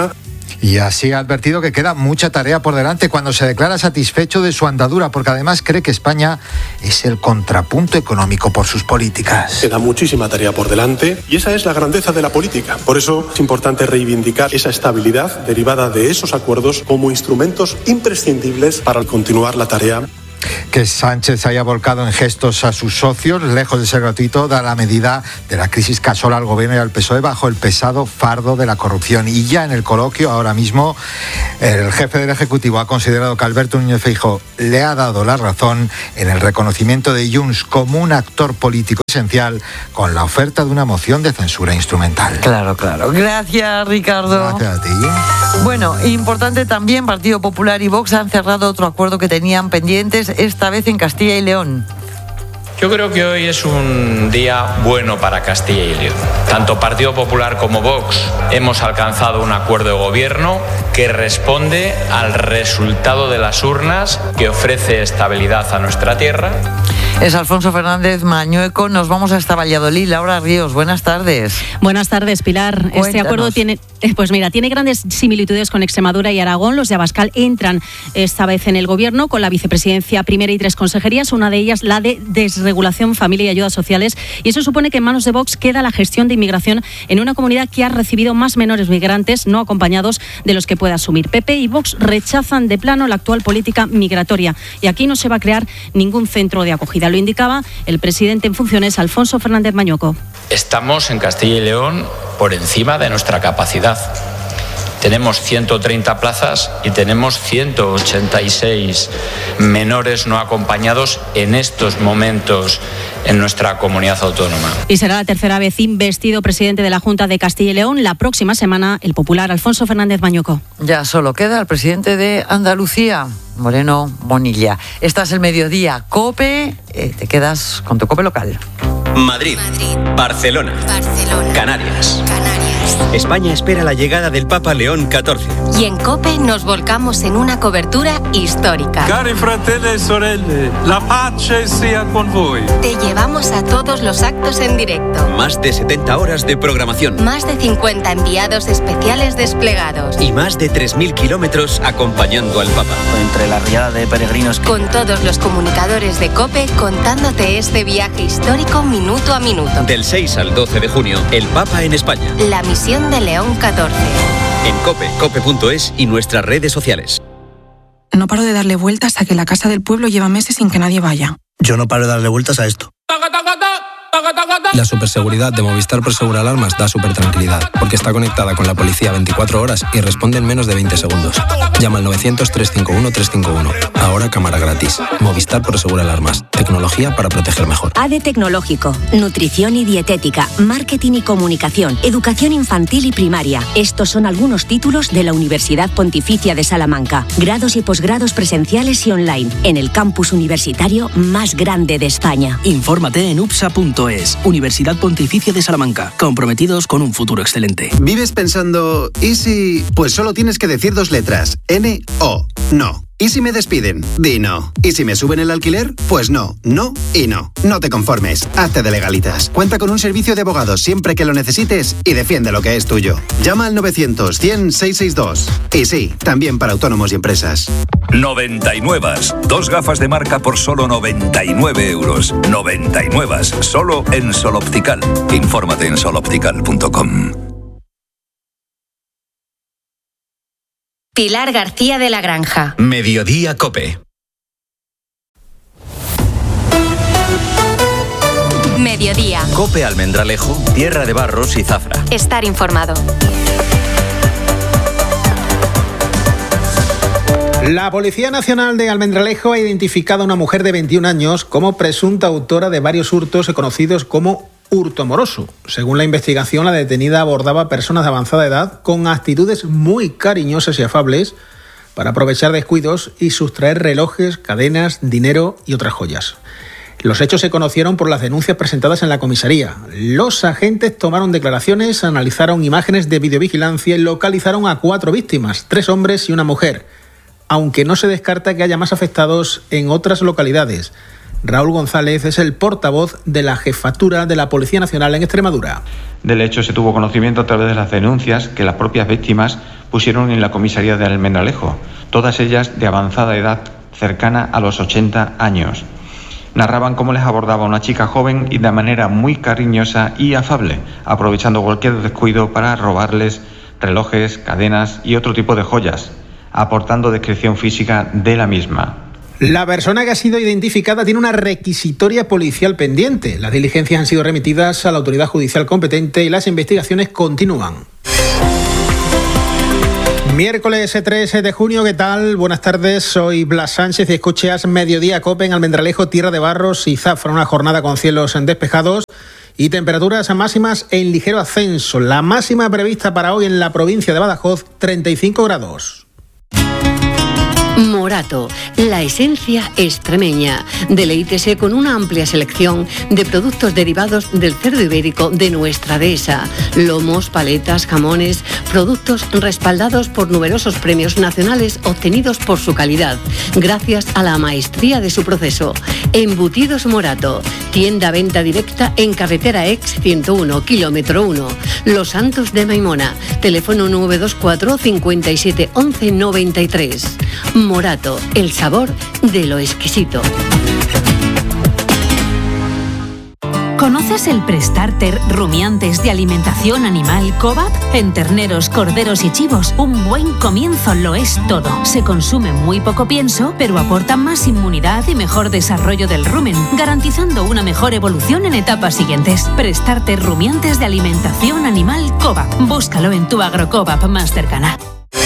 Y así ha advertido que queda mucha tarea por delante cuando se declara satisfecho de su andadura, porque además cree que España es el contrapunto económico por sus políticas. Queda muchísima tarea por delante y esa es la grandeza de la política. Por eso es importante reivindicar esa estabilidad derivada de esos acuerdos como instrumentos imprescindibles para continuar la tarea. Que Sánchez haya volcado en gestos a sus socios, lejos de ser gratuito, da la medida de la crisis que asola al gobierno y al P S O E bajo el pesado fardo de la corrupción. Y ya en el coloquio, ahora mismo, el jefe del Ejecutivo ha considerado que Alberto Núñez Feijóo le ha dado la razón en el reconocimiento de Junts como un actor político esencial con la oferta de una moción de censura instrumental. Claro, claro. Gracias, Ricardo. Gracias a ti. Bueno, importante también, Partido Popular y Vox han cerrado otro acuerdo que tenían pendientes, esta vez en Castilla y León. Yo creo que hoy es un día bueno para Castilla y León. Tanto Partido Popular como Vox hemos alcanzado un acuerdo de gobierno que responde al resultado de las urnas, que ofrece estabilidad a nuestra tierra. Es Alfonso Fernández Mañueco. Nos vamos hasta Valladolid. Laura Ríos, buenas tardes. Buenas tardes, Pilar. Cuéntanos. Este acuerdo tiene, pues mira, tiene grandes similitudes con Extremadura y Aragón. Los de Abascal entran esta vez en el gobierno con la vicepresidencia primera y tres consejerías, una de ellas la de desregulación, familia y ayudas sociales. Y eso supone que en manos de Vox queda la gestión de inmigración en una comunidad que ha recibido más menores migrantes no acompañados de los que puede asumir. P P y Vox rechazan de plano la actual política migratoria y aquí no se va a crear ningún centro de acogida. Lo indicaba el presidente en funciones, Alfonso Fernández Mañueco. Estamos en Castilla y León por encima de nuestra capacidad. Tenemos ciento treinta plazas y tenemos ciento ochenta y seis menores no acompañados en estos momentos en nuestra comunidad autónoma. Y será la tercera vez investido presidente de la Junta de Castilla y León. La próxima semana, el popular Alfonso Fernández Mañueco. Ya solo queda el presidente de Andalucía, Moreno Bonilla. Estás el mediodía, COPE, eh, te quedas con tu COPE local. Madrid, Madrid. Barcelona, Barcelona. Canarias. Canarias. España espera la llegada del Papa León catorce. Y en COPE nos volcamos en una cobertura histórica. Cari fratelli e sorelle, la pace sia con voi. Te llevamos a todos los actos en directo. Más de setenta horas de programación. Más de cincuenta enviados especiales desplegados. Y más de tres mil kilómetros acompañando al Papa. Entre la riada de peregrinos. Con todos los comunicadores de COPE contándote este viaje histórico minuto a minuto. Del seis al doce de junio, el Papa en España. La misión de León catorce. En COPE, cope punto es y nuestras redes sociales. No paro de darle vueltas a que la casa del pueblo lleva meses sin que nadie vaya. Yo no paro de darle vueltas a esto. La superseguridad de Movistar Prosegur Alarmas da súper tranquilidad, porque está conectada con la policía veinticuatro horas y responde en menos de veinte segundos. Llama al novecientos, trescientos cincuenta y uno, trescientos cincuenta y uno. Ahora cámara gratis. Movistar Prosegur Alarmas. Tecnología para proteger mejor. A D E Tecnológico, nutrición y dietética, marketing y comunicación, educación infantil y primaria. Estos son algunos títulos de la Universidad Pontificia de Salamanca. Grados y posgrados presenciales y online, en el campus universitario más grande de España. Infórmate en upsa punto es. Universidad Pontificia de Salamanca, comprometidos con un futuro excelente. ¿Vives pensando, y si...? Pues solo tienes que decir dos letras, N O, no. ¿Y si me despiden? Di no. ¿Y si me suben el alquiler? Pues no, no y no. No te conformes, hazte de Legalitas. Cuenta con un servicio de abogados siempre que lo necesites y defiende lo que es tuyo. Llama al novecientos, cien, seiscientos sesenta y dos. Y sí, también para autónomos y empresas. noventa y nueve. Dos gafas de marca por solo noventa y nueve euros. noventa y nueve. Solo en Sol Optical. Infórmate en sol optical punto com. Pilar García de la Granja. Mediodía COPE. Mediodía. COPE Almendralejo, tierra de barros y zafra. Estar informado. La Policía Nacional de Almendralejo ha identificado a una mujer de veintiún años como presunta autora de varios hurtos conocidos como hurto moroso. Según la investigación, la detenida abordaba personas de avanzada edad con actitudes muy cariñosas y afables para aprovechar descuidos y sustraer relojes, cadenas, dinero y otras joyas. Los hechos se conocieron por las denuncias presentadas en la comisaría. Los agentes tomaron declaraciones, analizaron imágenes de videovigilancia y localizaron a cuatro víctimas, tres hombres y una mujer, aunque no se descarta que haya más afectados en otras localidades. Raúl González es el portavoz de la Jefatura de la Policía Nacional en Extremadura. Del hecho se tuvo conocimiento a través de las denuncias que las propias víctimas pusieron en la comisaría de Almendralejo, todas ellas de avanzada edad, cercana a los ochenta años. Narraban cómo les abordaba una chica joven y de manera muy cariñosa y afable, aprovechando cualquier descuido para robarles relojes, cadenas y otro tipo de joyas, aportando descripción física de la misma. La persona que ha sido identificada tiene una requisitoria policial pendiente. Las diligencias han sido remitidas a la autoridad judicial competente y las investigaciones continúan. Miércoles tres de junio, ¿qué tal? Buenas tardes, soy Blas Sánchez y escuchas Mediodía Cope en Almendralejo, Tierra de Barros y Zafra. Una jornada con cielos despejados y temperaturas máximas en ligero ascenso. La máxima prevista para hoy en la provincia de Badajoz, treinta y cinco grados. Morato, la esencia extremeña. Deleítese con una amplia selección de productos derivados del cerdo ibérico de nuestra dehesa. Lomos, paletas, jamones, productos respaldados por numerosos premios nacionales obtenidos por su calidad, gracias a la maestría de su proceso. Embutidos Morato, tienda venta directa en carretera Ex ciento uno, kilómetro uno. Los Santos de Maimona, teléfono nueve dos cuatro, cincuenta y siete, once, noventa y tres. Morato, el sabor de lo exquisito. ¿Conoces el Prestarter rumiantes de alimentación animal Cobap? En terneros, corderos y chivos, un buen comienzo lo es todo. Se consume muy poco pienso, pero aporta más inmunidad y mejor desarrollo del rumen, garantizando una mejor evolución en etapas siguientes. Prestarter rumiantes de alimentación animal Cobap. Búscalo en tu Agrocobap más cercana.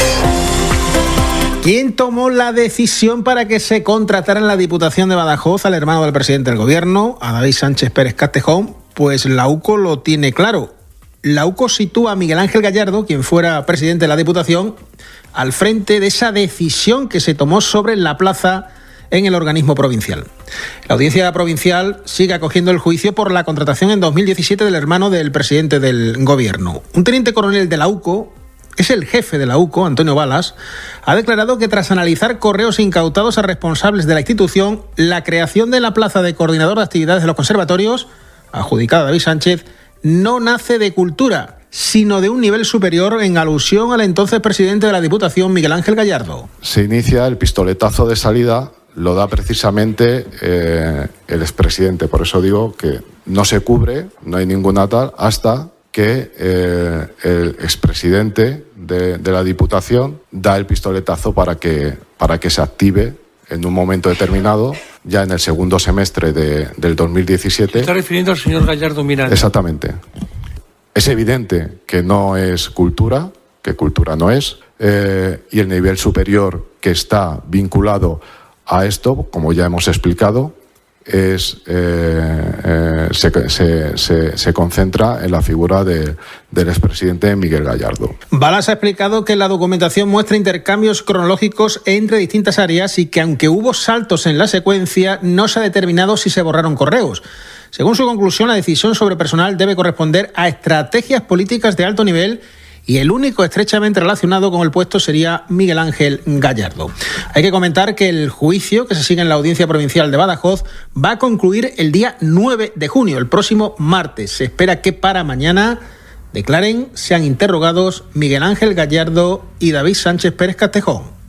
¿Quién tomó la decisión para que se contratara en la Diputación de Badajoz al hermano del presidente del Gobierno, a David Sánchez Pérez Castejón? Pues la U C O lo tiene claro. La U C O sitúa a Miguel Ángel Gallardo, quien fuera presidente de la Diputación, al frente de esa decisión que se tomó sobre la plaza en el organismo provincial. La Audiencia Provincial sigue acogiendo el juicio por la contratación en dos mil diecisiete del hermano del presidente del Gobierno. Un teniente coronel de la U C O, es el jefe de la U C O, Antonio Balas, ha declarado que tras analizar correos incautados a responsables de la institución, la creación de la plaza de coordinador de actividades de los conservatorios, adjudicada a David Sánchez, no nace de cultura, sino de un nivel superior, en alusión al entonces presidente de la Diputación, Miguel Ángel Gallardo. Se inicia el pistoletazo de salida, lo da precisamente eh, el expresidente. Por eso digo que no se cubre, no hay ninguna tal, hasta que eh, el expresidente de, de la Diputación da el pistoletazo para que, para que se active en un momento determinado, ya en el segundo semestre de, del dos mil diecisiete. ¿Se está refiriendo al señor Gallardo Miranda? Exactamente. Es evidente que no es cultura, que cultura no es, eh, y el nivel superior que está vinculado a esto, como ya hemos explicado, es eh, eh, se, se, se, se concentra en la figura de, del expresidente Miguel Gallardo. Balas ha explicado que la documentación muestra intercambios cronológicos entre distintas áreas y que aunque hubo saltos en la secuencia, no se ha determinado si se borraron correos. Según su conclusión, la decisión sobre personal debe corresponder a estrategias políticas de alto nivel y el único estrechamente relacionado con el puesto sería Miguel Ángel Gallardo. Hay que comentar que el juicio que se sigue en la Audiencia Provincial de Badajoz va a concluir el día nueve de junio, el próximo martes. Se espera que para mañana declaren, sean interrogados Miguel Ángel Gallardo y David Sánchez Pérez Castejón.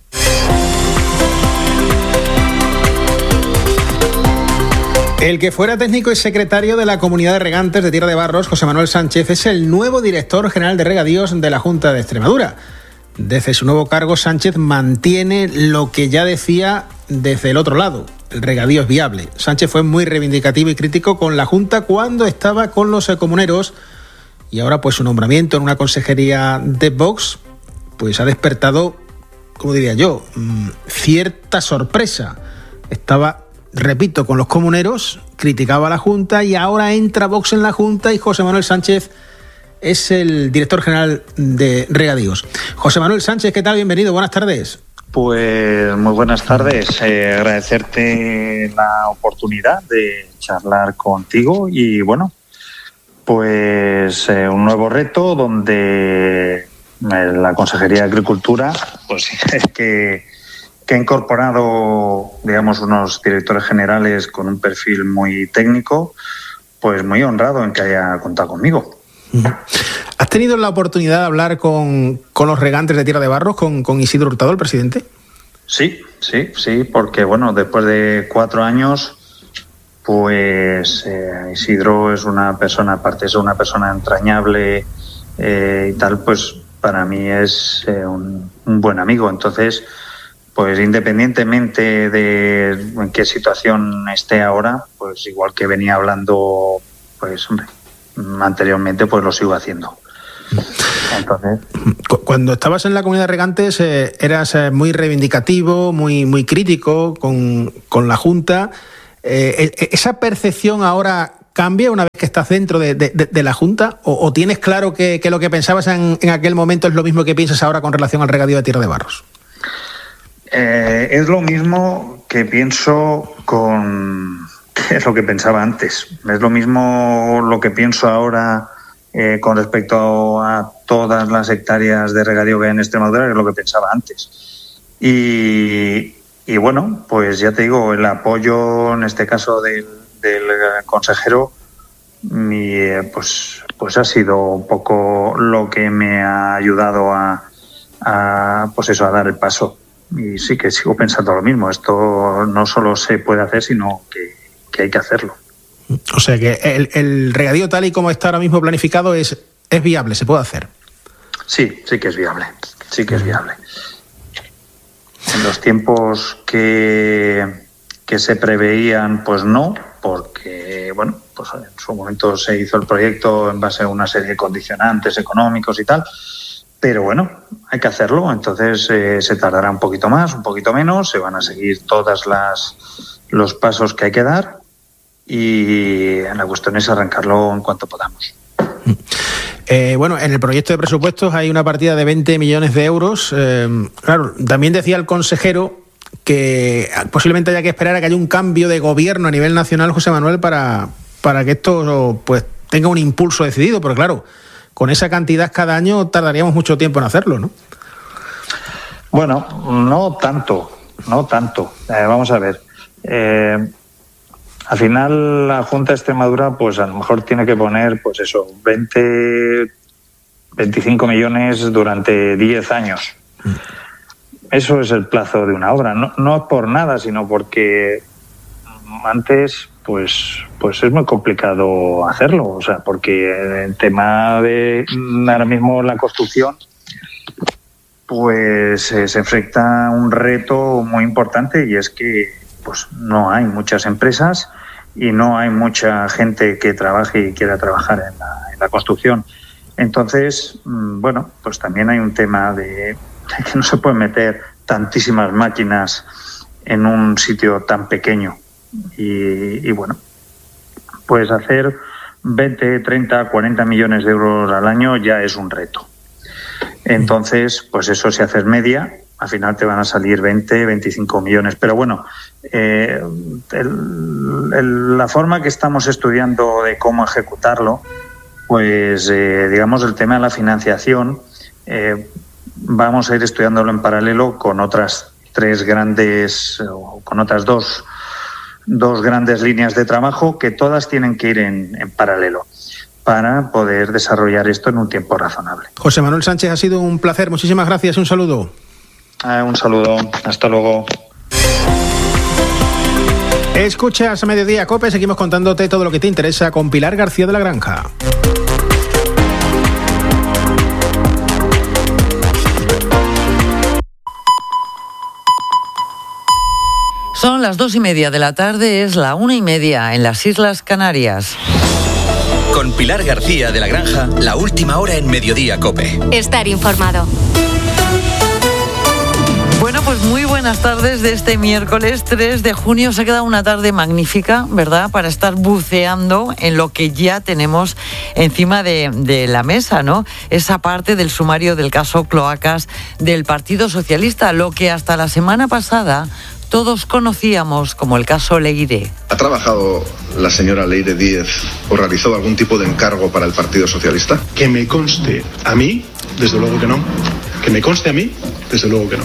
El que fuera técnico y secretario de la Comunidad de Regantes de Tierra de Barros, José Manuel Sánchez, es el nuevo director general de regadíos de la Junta de Extremadura. Desde su nuevo cargo, Sánchez mantiene lo que ya decía desde el otro lado: el regadío es viable. Sánchez fue muy reivindicativo y crítico con la Junta cuando estaba con los comuneros, y ahora pues su nombramiento en una consejería de Vox pues ha despertado, como diría yo, cierta sorpresa. Estaba, repito, con los comuneros, criticaba a la Junta y ahora entra Vox en la Junta y José Manuel Sánchez es el director general de regadíos. José Manuel Sánchez, ¿qué tal? Bienvenido, buenas tardes. Pues muy buenas tardes, eh, agradecerte la oportunidad de charlar contigo y bueno, pues eh, un nuevo reto donde eh, la Consejería de Agricultura pues es que que ha incorporado, digamos, unos directores generales con un perfil muy técnico, pues muy honrado en que haya contado conmigo. ¿Has tenido la oportunidad de hablar con, con los regantes de Tierra de Barros, con, con Isidro Hurtado, el presidente? Sí, sí, sí, porque bueno, después de cuatro años, pues eh, Isidro es una persona, aparte es una persona entrañable eh, y tal, pues para mí es eh, un, un buen amigo. Entonces, pues independientemente de en qué situación esté ahora, pues igual que venía hablando, pues hombre, anteriormente, pues lo sigo haciendo. Entonces, cuando estabas en la comunidad de regantes eh, eras eh, muy reivindicativo, muy, muy crítico con, con la Junta. Eh, ¿Esa percepción ahora cambia una vez que estás dentro de, de, de la Junta? ¿O, o tienes claro que, que lo que pensabas en, en aquel momento es lo mismo que piensas ahora con relación al regadío de Tierra de Barros? Eh, es lo mismo que pienso con... es lo que pensaba antes. Es lo mismo lo que pienso ahora eh, con respecto a todas las hectáreas de regadío que hay en Extremadura, que es lo que pensaba antes. Y, y bueno, pues ya te digo, el apoyo en este caso del, del consejero mi, pues, pues ha sido un poco lo que me ha ayudado a, a, pues eso, a dar el paso. Y sí que sigo pensando lo mismo. Esto no solo se puede hacer, sino que que hay que hacerlo. O sea que el, el regadío tal y como está ahora mismo planificado es, es viable, se puede hacer. Sí, sí que es viable, sí que es viable. En los tiempos que, que se preveían, pues no, porque bueno, pues en su momento se hizo el proyecto en base a una serie de condicionantes económicos y tal, pero bueno, hay que hacerlo. Entonces eh, se tardará un poquito más, un poquito menos, se van a seguir todas las los pasos que hay que dar y la cuestión es arrancarlo en cuanto podamos. Eh, bueno, en el proyecto de presupuestos hay una partida de veinte millones de euros. Eh, claro, también decía el consejero que posiblemente haya que esperar a que haya un cambio de gobierno a nivel nacional, José Manuel, para, para que esto pues tenga un impulso decidido, porque claro, con esa cantidad cada año tardaríamos mucho tiempo en hacerlo, ¿no? Bueno, no tanto, no tanto. Eh, vamos a ver. Eh, al final la Junta de Extremadura pues a lo mejor tiene que poner pues eso veinte, veinticinco millones durante diez años. Eso es el plazo de una obra. No, no es por nada, sino porque antes pues pues es muy complicado hacerlo. O sea, porque el tema de ahora mismo la construcción pues eh, se enfrenta a un reto muy importante, y es que pues no hay muchas empresas y no hay mucha gente que trabaje y quiera trabajar en la, en la construcción. Entonces, bueno, pues también hay un tema de, de que no se pueden meter tantísimas máquinas en un sitio tan pequeño. Y, y bueno, pues hacer veinte, treinta, cuarenta millones de euros al año ya es un reto. Entonces, pues eso, si haces media, al final te van a salir veinte, veinticinco millones. Pero bueno, eh, el, el, la forma que estamos estudiando de cómo ejecutarlo, pues eh, digamos el tema de la financiación, eh, vamos a ir estudiándolo en paralelo con otras tres grandes, o con otras dos, dos grandes líneas de trabajo que todas tienen que ir en, en paralelo para poder desarrollar esto en un tiempo razonable. José Manuel Sánchez, ha sido un placer. Muchísimas gracias. Un saludo. Eh, un saludo, hasta luego. Escuchas a Mediodía COPE, seguimos contándote todo lo que te interesa con Pilar García de la Granja. Son las dos y media de la tarde, es la una y media en las Islas Canarias. Con Pilar García de la Granja, la última hora en Mediodía COPE. Estar informado. Bueno, pues muy buenas tardes de este miércoles tres de junio. Se ha quedado una tarde magnífica, ¿verdad?, para estar buceando en lo que ya tenemos encima de, de la mesa, ¿no? Esa parte del sumario del caso Cloacas del Partido Socialista, lo que hasta la semana pasada todos conocíamos como el caso Leire. ¿Ha trabajado la señora Leire Díez o realizó algún tipo de encargo para el Partido Socialista? Que me conste a mí, desde luego que no. Que me conste a mí, desde luego que no.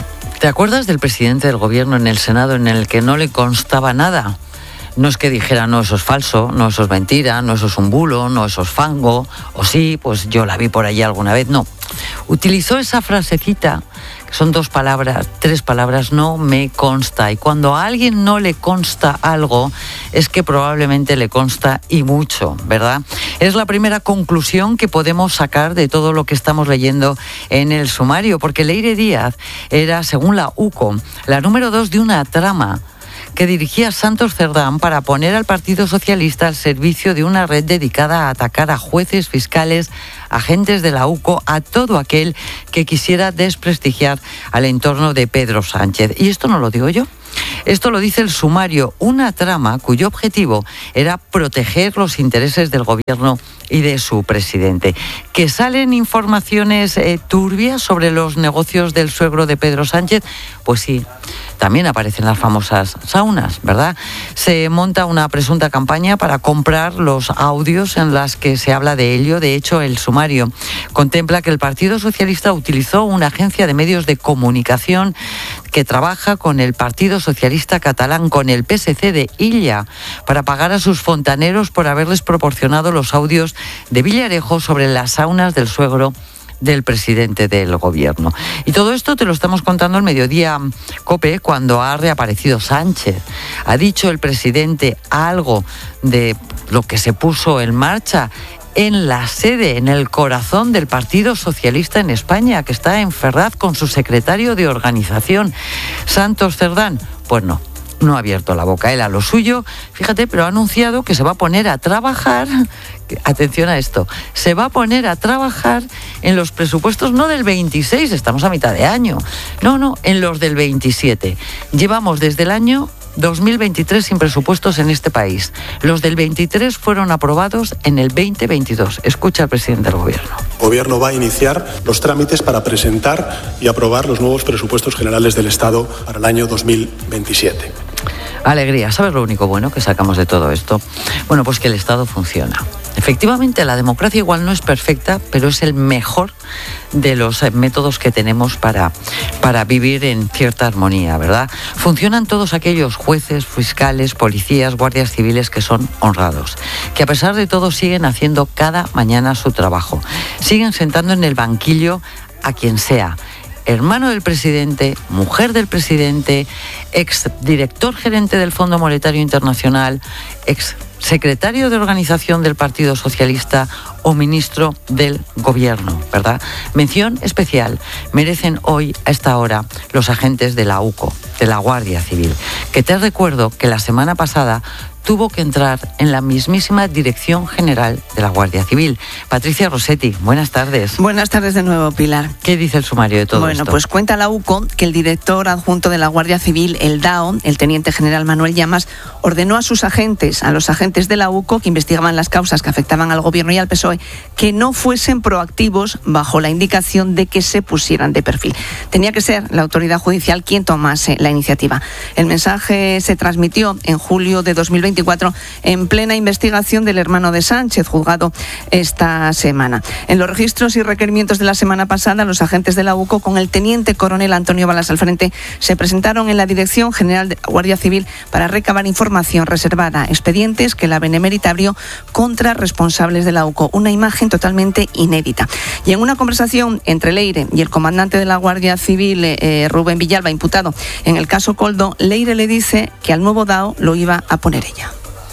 ¿Te acuerdas del presidente del gobierno en el Senado en el que no le constaba nada? No es que dijera, no, eso es falso, no, eso es mentira, no, eso es un bulo, no, eso es fango, o sí, pues yo la vi por allí alguna vez. No, utilizó esa frasecita, que son dos palabras, tres palabras, no me consta. Y cuando a alguien no le consta algo, es que probablemente le consta y mucho, ¿verdad? Es la primera conclusión que podemos sacar de todo lo que estamos leyendo en el sumario, porque Leire Díaz era, según la U C O, la número dos de una trama que dirigía Santos Cerdán para poner al Partido Socialista al servicio de una red dedicada a atacar a jueces, fiscales, agentes de la U C O, a todo aquel que quisiera desprestigiar al entorno de Pedro Sánchez. Y esto no lo digo yo. Esto lo dice el sumario, una trama cuyo objetivo era proteger los intereses del gobierno y de su presidente. ¿Que salen informaciones eh, turbias sobre los negocios del suegro de Pedro Sánchez? Pues sí, también aparecen las famosas saunas, ¿verdad? Se monta una presunta campaña para comprar los audios en las que se habla de ello. De hecho, el sumario contempla que el Partido Socialista utilizó una agencia de medios de comunicación que trabaja con el Partido Socialista Catalán, con el P S C de Illa, para pagar a sus fontaneros por haberles proporcionado los audios de Villarejo sobre las saunas del suegro del presidente del gobierno. Y todo esto te lo estamos contando al mediodía COPE, cuando ha reaparecido Sánchez. ¿Ha dicho el presidente algo de lo que se puso en marcha en la sede, en el corazón del Partido Socialista en España, que está en Ferraz con su secretario de organización, Santos Cerdán? Pues no. No ha abierto la boca, él a lo suyo, fíjate, pero ha anunciado que se va a poner a trabajar, atención a esto, se va a poner a trabajar en los presupuestos no del veintiséis, estamos a mitad de año, no, no, en los del veintisiete. Llevamos desde el año dos mil veintitrés sin presupuestos en este país. Los del veintitrés fueron aprobados en el veinte veintidós. Escucha al presidente del gobierno. El gobierno va a iniciar los trámites para presentar y aprobar los nuevos presupuestos generales del Estado para el año dos mil veintisiete. Alegría. ¿Sabes lo único bueno que sacamos de todo esto? Bueno, pues que el Estado funciona. Efectivamente, la democracia igual no es perfecta, pero es el mejor de los métodos que tenemos para, para vivir en cierta armonía, ¿verdad? Funcionan todos aquellos jueces, fiscales, policías, guardias civiles que son honrados, que a pesar de todo siguen haciendo cada mañana su trabajo, siguen sentando en el banquillo a quien sea, hermano del presidente, mujer del presidente, ex director gerente del Fondo Monetario Internacional, ex secretario de organización del Partido Socialista o ministro del Gobierno, ¿verdad? Mención especial merecen hoy, a esta hora, los agentes de la U C O, de la Guardia Civil, que te recuerdo que la semana pasada tuvo que entrar en la mismísima Dirección General de la Guardia Civil. Patricia Rossetti, buenas tardes. Buenas tardes de nuevo, Pilar. ¿Qué dice el sumario de todo bueno, esto? Bueno, pues cuenta la U C O que el director adjunto de la Guardia Civil, el D A O, el teniente general Manuel Llamas, ordenó a sus agentes, a los agentes de la U C O que investigaban las causas que afectaban al Gobierno y al P S O E, que no fuesen proactivos bajo la indicación de que se pusieran de perfil. Tenía que ser la autoridad judicial quien tomase la iniciativa. El mensaje se transmitió en julio de dos mil veinticuatro en plena investigación del hermano de Sánchez, juzgado esta semana. En los registros y requerimientos de la semana pasada, los agentes de la U C O, con el teniente coronel Antonio Balas al frente, se presentaron en la Dirección General de la Guardia Civil para recabar información reservada, expedientes que la Benemérita abrió contra responsables de la U C O. Una imagen totalmente inédita. Y en una conversación entre Leire y el comandante de la Guardia Civil, eh, Rubén Villalba, imputado en el caso Coldo, Leire le dice que al nuevo D A O lo iba a poner ella.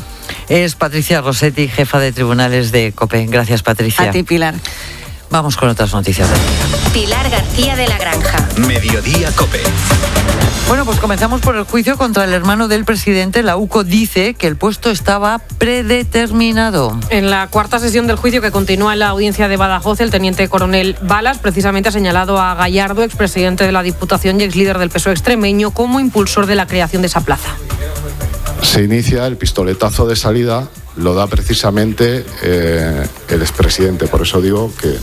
Es Patricia Rossetti, jefa de tribunales de COPE. Gracias, Patricia. A ti, Pilar. Vamos con otras noticias del día. Pilar García de la Granja. Mediodía COPE. Bueno, pues comenzamos por el juicio contra el hermano del presidente. La U C O dice que el puesto estaba predeterminado. En la cuarta sesión del juicio que continúa en la audiencia de Badajoz, el teniente coronel Balas precisamente ha señalado a Gallardo, expresidente de la Diputación y ex líder del P S O E extremeño, como impulsor de la creación de esa plaza. Se inicia el pistoletazo de salida, lo da precisamente eh, el expresidente. Por eso digo que eh,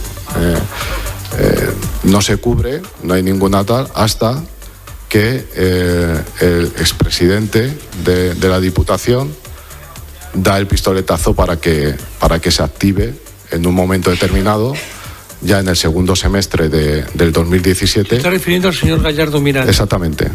eh, no se cubre, no hay ninguna tal, hasta que eh, el expresidente de, de la Diputación da el pistoletazo para que, para que se active en un momento determinado ya en el segundo semestre de, del dos mil diecisiete. ¿Se está refiriendo al señor Gallardo Miranda? Exactamente.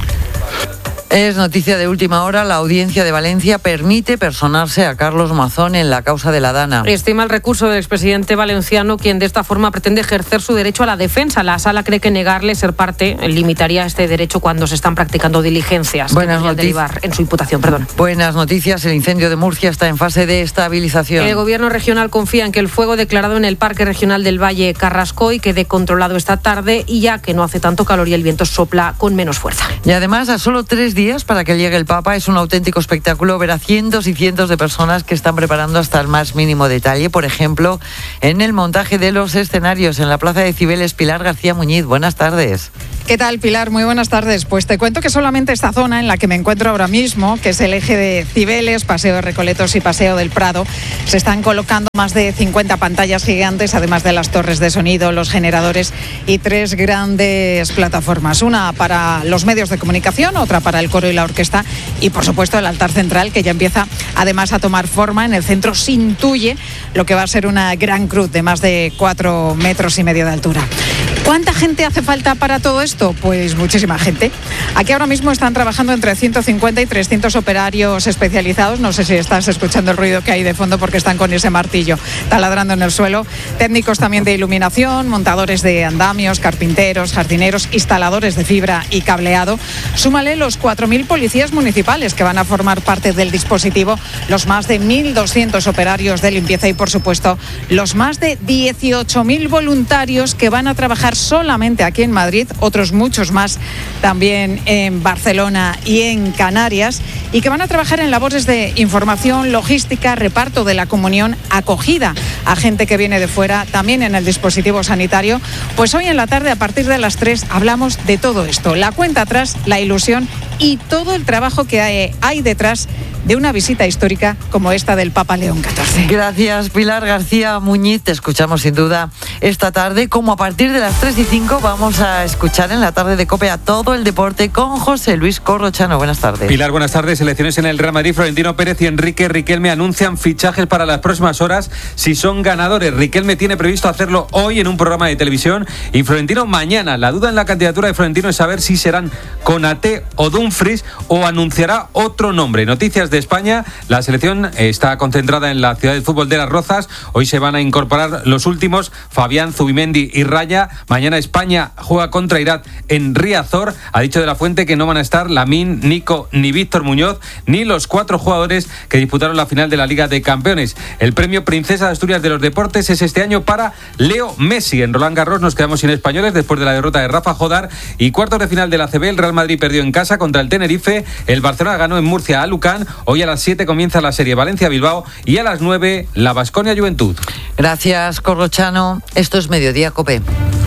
Es noticia de última hora. La Audiencia de Valencia permite personarse a Carlos Mazón en la causa de la Dana. Estima el recurso del expresidente valenciano, quien de esta forma pretende ejercer su derecho a la defensa. La sala cree que negarle ser parte limitaría este derecho cuando se están practicando diligencias. Buenas noticias. Derivar en su imputación, perdón. Buenas noticias. El incendio de Murcia está en fase de estabilización. El gobierno regional confía en que el fuego declarado en el Parque Regional del Valle Carrascoy quede controlado esta tarde, y ya que no hace tanto calor y el viento sopla con menos fuerza. Y además, a solo tres días para que llegue el Papa, es un auténtico espectáculo ver a cientos y cientos de personas que están preparando hasta el más mínimo detalle. Por ejemplo, en el montaje de los escenarios en la Plaza de Cibeles. Pilar García Muñiz, buenas tardes. ¿Qué tal, Pilar? Muy buenas tardes. Pues te cuento que solamente esta zona en la que me encuentro ahora mismo, que es el eje de Cibeles, Paseo de Recoletos y Paseo del Prado, se están colocando más de cincuenta pantallas gigantes, además de las torres de sonido, los generadores y tres grandes plataformas. Una para los medios de comunicación, otra para el coro y la orquesta y, por supuesto, el altar central, que ya empieza además a tomar forma. En el centro se intuye lo que va a ser una gran cruz de más de cuatro metros y medio de altura. ¿Cuánta gente hace falta para todo esto? Pues muchísima gente. Aquí ahora mismo están trabajando entre ciento cincuenta y trescientos operarios especializados. No sé si estás escuchando el ruido que hay de fondo porque están con ese martillo taladrando en el suelo. Técnicos también de iluminación, montadores de andamios, carpinteros, jardineros, instaladores de fibra y cableado. Súmale los cuatro mil policías municipales que van a formar parte del dispositivo, los más de mil doscientos operarios de limpieza y, por supuesto, los más de dieciocho mil voluntarios que van a trabajar solamente aquí en Madrid, otros muchos más también en Barcelona y en Canarias, y que van a trabajar en labores de información, logística, reparto de la comunión, acogida a gente que viene de fuera, también en el dispositivo sanitario. Pues hoy en la tarde, a partir de las tres, hablamos de todo esto, la cuenta atrás, la ilusión y todo el trabajo que hay, hay detrás de una visita histórica como esta del Papa León catorce. Gracias, Pilar García Muñiz. Te escuchamos sin duda esta tarde. Como a partir de las tres y cinco vamos a escuchar en la tarde de COPE a todo el deporte con José Luis Corrochano. Buenas tardes. Pilar, buenas tardes. Selecciones en el Real Madrid. Florentino Pérez y Enrique Riquelme anuncian fichajes para las próximas horas si son ganadores. Riquelme tiene previsto hacerlo hoy en un programa de televisión y Florentino mañana. La duda en la candidatura de Florentino es saber si serán Konaté o Dumfries o anunciará otro nombre. Noticias de España. La selección está concentrada en la ciudad del fútbol de Las Rozas. Hoy se van a incorporar los últimos, Fabián, Zubimendi y Raya. Mañana España juega contra Irak en Riazor. Ha dicho de la Fuente que no van a estar Lamine, Nico ni Víctor Muñoz, ni los cuatro jugadores que disputaron la final de la Liga de Campeones. El premio Princesa de Asturias de los Deportes es este año para Leo Messi. En Roland Garros nos quedamos sin españoles después de la derrota de Rafa Jodar, y cuartos de final de la A C B. El Real Madrid perdió en casa contra el Tenerife. El Barcelona ganó en Murcia a Lucan. Hoy a las siete comienza la serie Valencia-Bilbao y a las nueve la Baskonia-Juventud. Gracias, Corrochano. Esto es Mediodía COPE.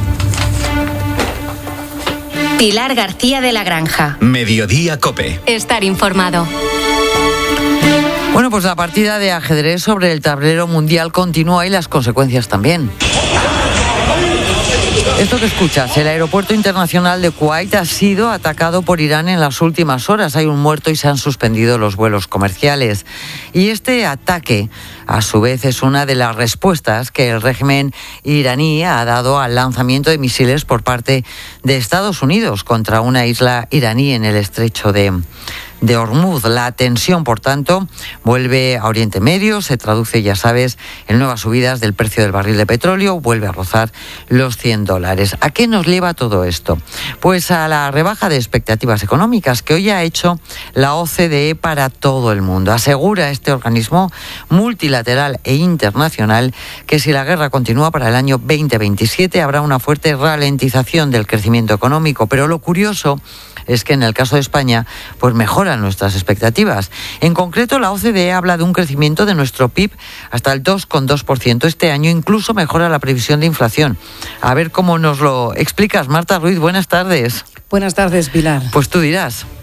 Pilar García de la Granja. Mediodía COPE. Estar informado. Bueno, pues la partida de ajedrez sobre el tablero mundial continúa y las consecuencias también. Esto que escuchas, el aeropuerto internacional de Kuwait ha sido atacado por Irán en las últimas horas. Hay un muerto y se han suspendido los vuelos comerciales. Y este ataque, a su vez, es una de las respuestas que el régimen iraní ha dado al lanzamiento de misiles por parte de Estados Unidos contra una isla iraní en el estrecho de... de Hormuz. La tensión, por tanto, vuelve a Oriente Medio, se traduce, ya sabes, en nuevas subidas del precio del barril de petróleo, vuelve a rozar los cien dólares. ¿A qué nos lleva todo esto? Pues a la rebaja de expectativas económicas que hoy ha hecho la O C D E para todo el mundo. Asegura este organismo multilateral e internacional que si la guerra continúa para el año veinte veintisiete habrá una fuerte ralentización del crecimiento económico, pero lo curioso es que en el caso de España, pues mejoran nuestras expectativas. En concreto, la O C D E habla de un crecimiento de nuestro P I B hasta el dos coma dos por ciento este año, incluso mejora la previsión de inflación. A ver cómo nos lo explicas, Marta Ruiz, buenas tardes. Buenas tardes, Pilar. Pues tú dirás.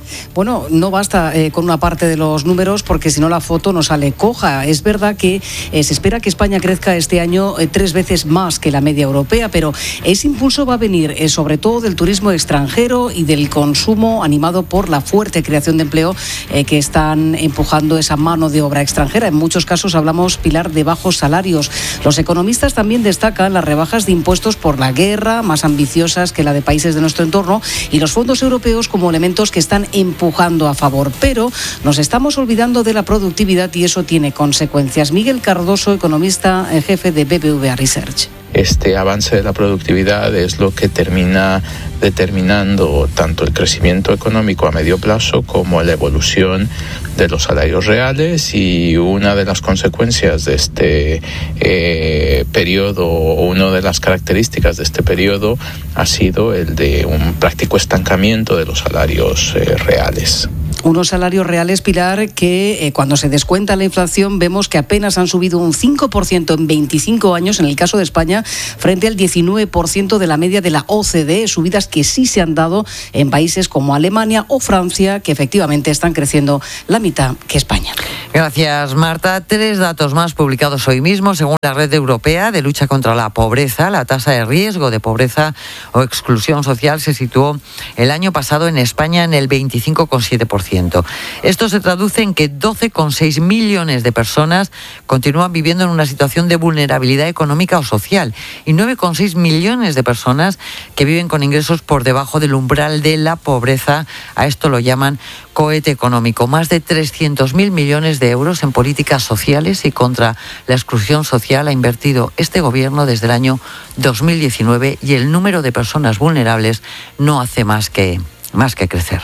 Bueno, no basta eh, con una parte de los números porque si no la foto no sale coja. Es verdad que eh, se espera que España crezca este año eh, tres veces más que la media europea, pero ese impulso va a venir eh, sobre todo del turismo extranjero y del consumo animado por la fuerte creación de empleo eh, que están empujando esa mano de obra extranjera. En muchos casos hablamos, Pilar, de bajos salarios. Los economistas también destacan las rebajas de impuestos por la guerra, más ambiciosas que la de países de nuestro entorno, y los fondos europeos como elementos que están empujando a favor. Pero nos estamos olvidando de la productividad y eso tiene consecuencias. Miguel Cardoso, economista en jefe de B B V A Research. Este avance de la productividad es lo que termina determinando tanto el crecimiento económico a medio plazo como la evolución de los salarios reales, y una de las consecuencias de este eh, periodo, o una de las características de este periodo, ha sido el de un práctico estancamiento de los salarios eh, reales. Unos salarios reales, Pilar, que eh, cuando se descuenta la inflación vemos que apenas han subido un cinco por ciento en veinticinco años, en el caso de España, frente al diecinueve por ciento de la media de la O C D E, subidas que sí se han dado en países como Alemania o Francia, que efectivamente están creciendo la mitad que España. Gracias, Marta. Tres datos más publicados hoy mismo. Según la Red Europea de Lucha contra la Pobreza, la tasa de riesgo de pobreza o exclusión social se situó el año pasado en España en el veinticinco coma siete por ciento. Esto se traduce en que doce coma seis millones de personas continúan viviendo en una situación de vulnerabilidad económica o social y nueve coma seis millones de personas que viven con ingresos por debajo del umbral de la pobreza. A esto lo llaman cohete económico. Más de trescientos mil millones de euros en políticas sociales y contra la exclusión social ha invertido este gobierno desde el año dos mil diecinueve, y el número de personas vulnerables no hace más que, más que crecer.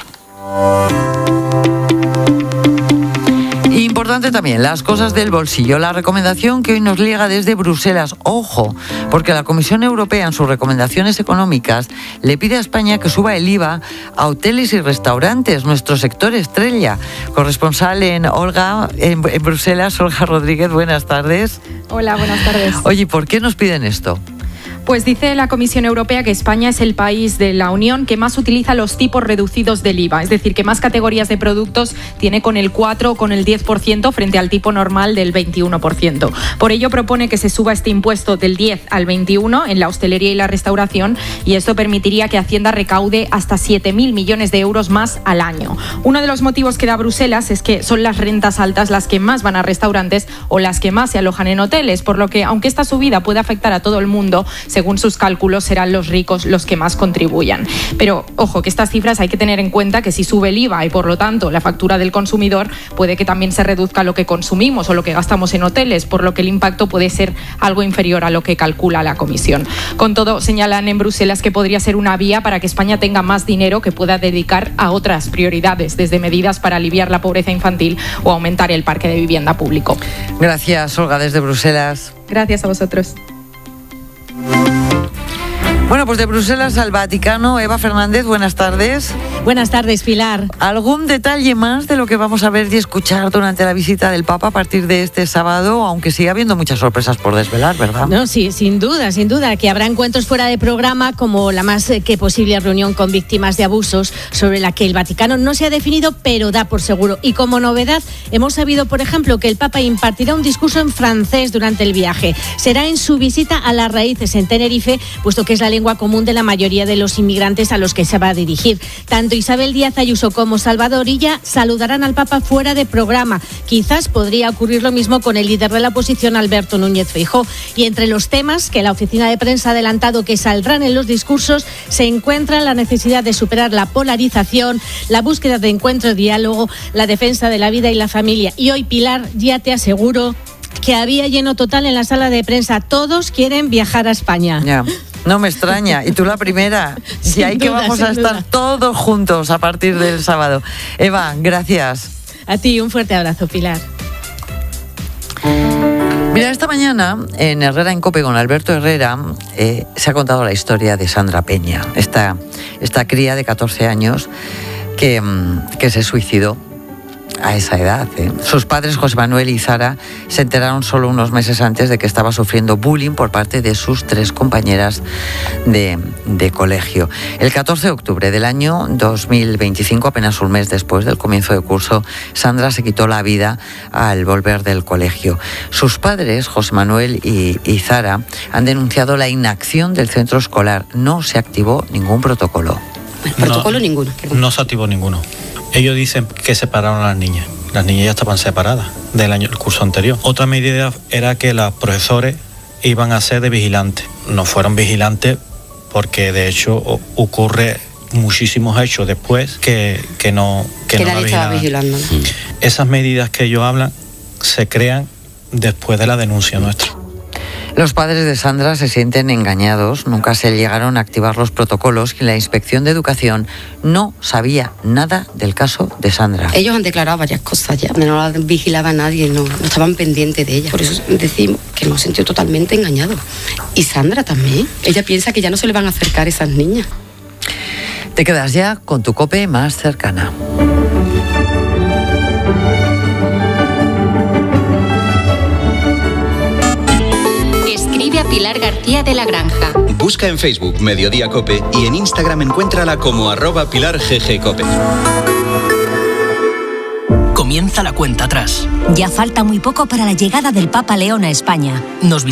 Importante también, las cosas del bolsillo. La recomendación que hoy nos llega desde Bruselas, ojo, porque la Comisión Europea en sus recomendaciones económicas le pide a España que suba el I V A a hoteles y restaurantes, nuestro sector estrella. Corresponsal en Olga, en, en Bruselas, Olga Rodríguez, buenas tardes. Hola, buenas tardes. Oye, ¿por qué nos piden esto? Pues dice la Comisión Europea que España es el país de la Unión que más utiliza los tipos reducidos del I V A, es decir, que más categorías de productos tiene con el cuatro o con el diez por ciento frente al tipo normal del veintiuno por ciento. Por ello propone que se suba este impuesto del diez al veintiuno en la hostelería y la restauración, y esto permitiría que Hacienda recaude hasta siete mil millones de euros más al año. Uno de los motivos que da Bruselas es que son las rentas altas las que más van a restaurantes o las que más se alojan en hoteles, por lo que aunque esta subida puede afectar a todo el mundo, según sus cálculos serán los ricos los que más contribuyan. Pero ojo, que estas cifras hay que tener en cuenta que si sube el I V A y por lo tanto la factura del consumidor, puede que también se reduzca lo que consumimos o lo que gastamos en hoteles, por lo que el impacto puede ser algo inferior a lo que calcula la Comisión. Con todo, señalan en Bruselas que podría ser una vía para que España tenga más dinero que pueda dedicar a otras prioridades, desde medidas para aliviar la pobreza infantil o aumentar el parque de vivienda público. Gracias, Olga, desde Bruselas. Gracias a vosotros. Bueno, pues de Bruselas al Vaticano, Eva Fernández, buenas tardes. Buenas tardes, Pilar. ¿Algún detalle más de lo que vamos a ver y escuchar durante la visita del Papa a partir de este sábado? Aunque sigue habiendo muchas sorpresas por desvelar, ¿verdad? No, sí, sin duda, sin duda, que habrá encuentros fuera de programa, como la más que posible reunión con víctimas de abusos, sobre la que el Vaticano no se ha definido, pero da por seguro. Y como novedad, hemos sabido, por ejemplo, que el Papa impartirá un discurso en francés durante el viaje. Será en su visita a las raíces en Tenerife, puesto que es la lengua común de la mayoría de los inmigrantes a los que se va a dirigir. Tanto Isabel Díaz Ayuso como Salvador Illa saludarán al Papa fuera de programa. Quizás podría ocurrir lo mismo con el líder de la oposición, Alberto Núñez Feijóo. Y entre los temas que la oficina de prensa ha adelantado que saldrán en los discursos se encuentra la necesidad de superar la polarización, la búsqueda de encuentro y diálogo, la defensa de la vida y la familia. Y hoy, Pilar, ya te aseguro que había lleno total en la sala de prensa. Todos quieren viajar a España. Ya. No me extraña. Y tú la primera. Y ahí que vamos a estar todos juntos a partir del sábado. Eva, gracias. A ti, un fuerte abrazo, Pilar. Mira, esta mañana en Herrera en COPE con Alberto Herrera eh, se ha contado la historia de Sandra Peña, esta, esta cría de catorce años que, que se suicidó a esa edad. ¿eh? Sus padres, José Manuel y Zara, se enteraron solo unos meses antes de que estaba sufriendo bullying por parte de sus tres compañeras de, de colegio. El catorce de octubre del año dos mil veinticinco, apenas un mes después del comienzo de curso, Sandra se quitó la vida al volver del colegio. Sus padres, José Manuel y, y Zara, han denunciado la inacción del centro escolar. No se activó ningún protocolo. Bueno, protocolo no, ninguno. Perdón. No se activó ninguno. Ellos dicen que separaron a las niñas. Las niñas ya estaban separadas del año, el curso anterior. Otra medida era que los profesores iban a ser de vigilantes. No fueron vigilantes porque de hecho ocurre muchísimos hechos después que, que no que, que no nadie estaba vigilando. ¿No? Esas medidas que ellos hablan se crean después de la denuncia nuestra. Los padres de Sandra se sienten engañados. Nunca se llegaron a activar los protocolos y la Inspección de Educación no sabía nada del caso de Sandra. Ellos han declarado varias cosas ya. No la vigilaba nadie, no, no estaban pendientes de ella. Por eso decimos que nos sintió totalmente engañados. Y Sandra también. Ella piensa que ya no se le van a acercar esas niñas. Te quedas ya con tu COPE más cercana. A Pilar García de la Granja. Busca en Facebook Mediodía Cope y en Instagram encuéntrala como arroba Pilar G G Cope. Comienza la cuenta atrás. Ya falta muy poco para la llegada del Papa León a España. Nos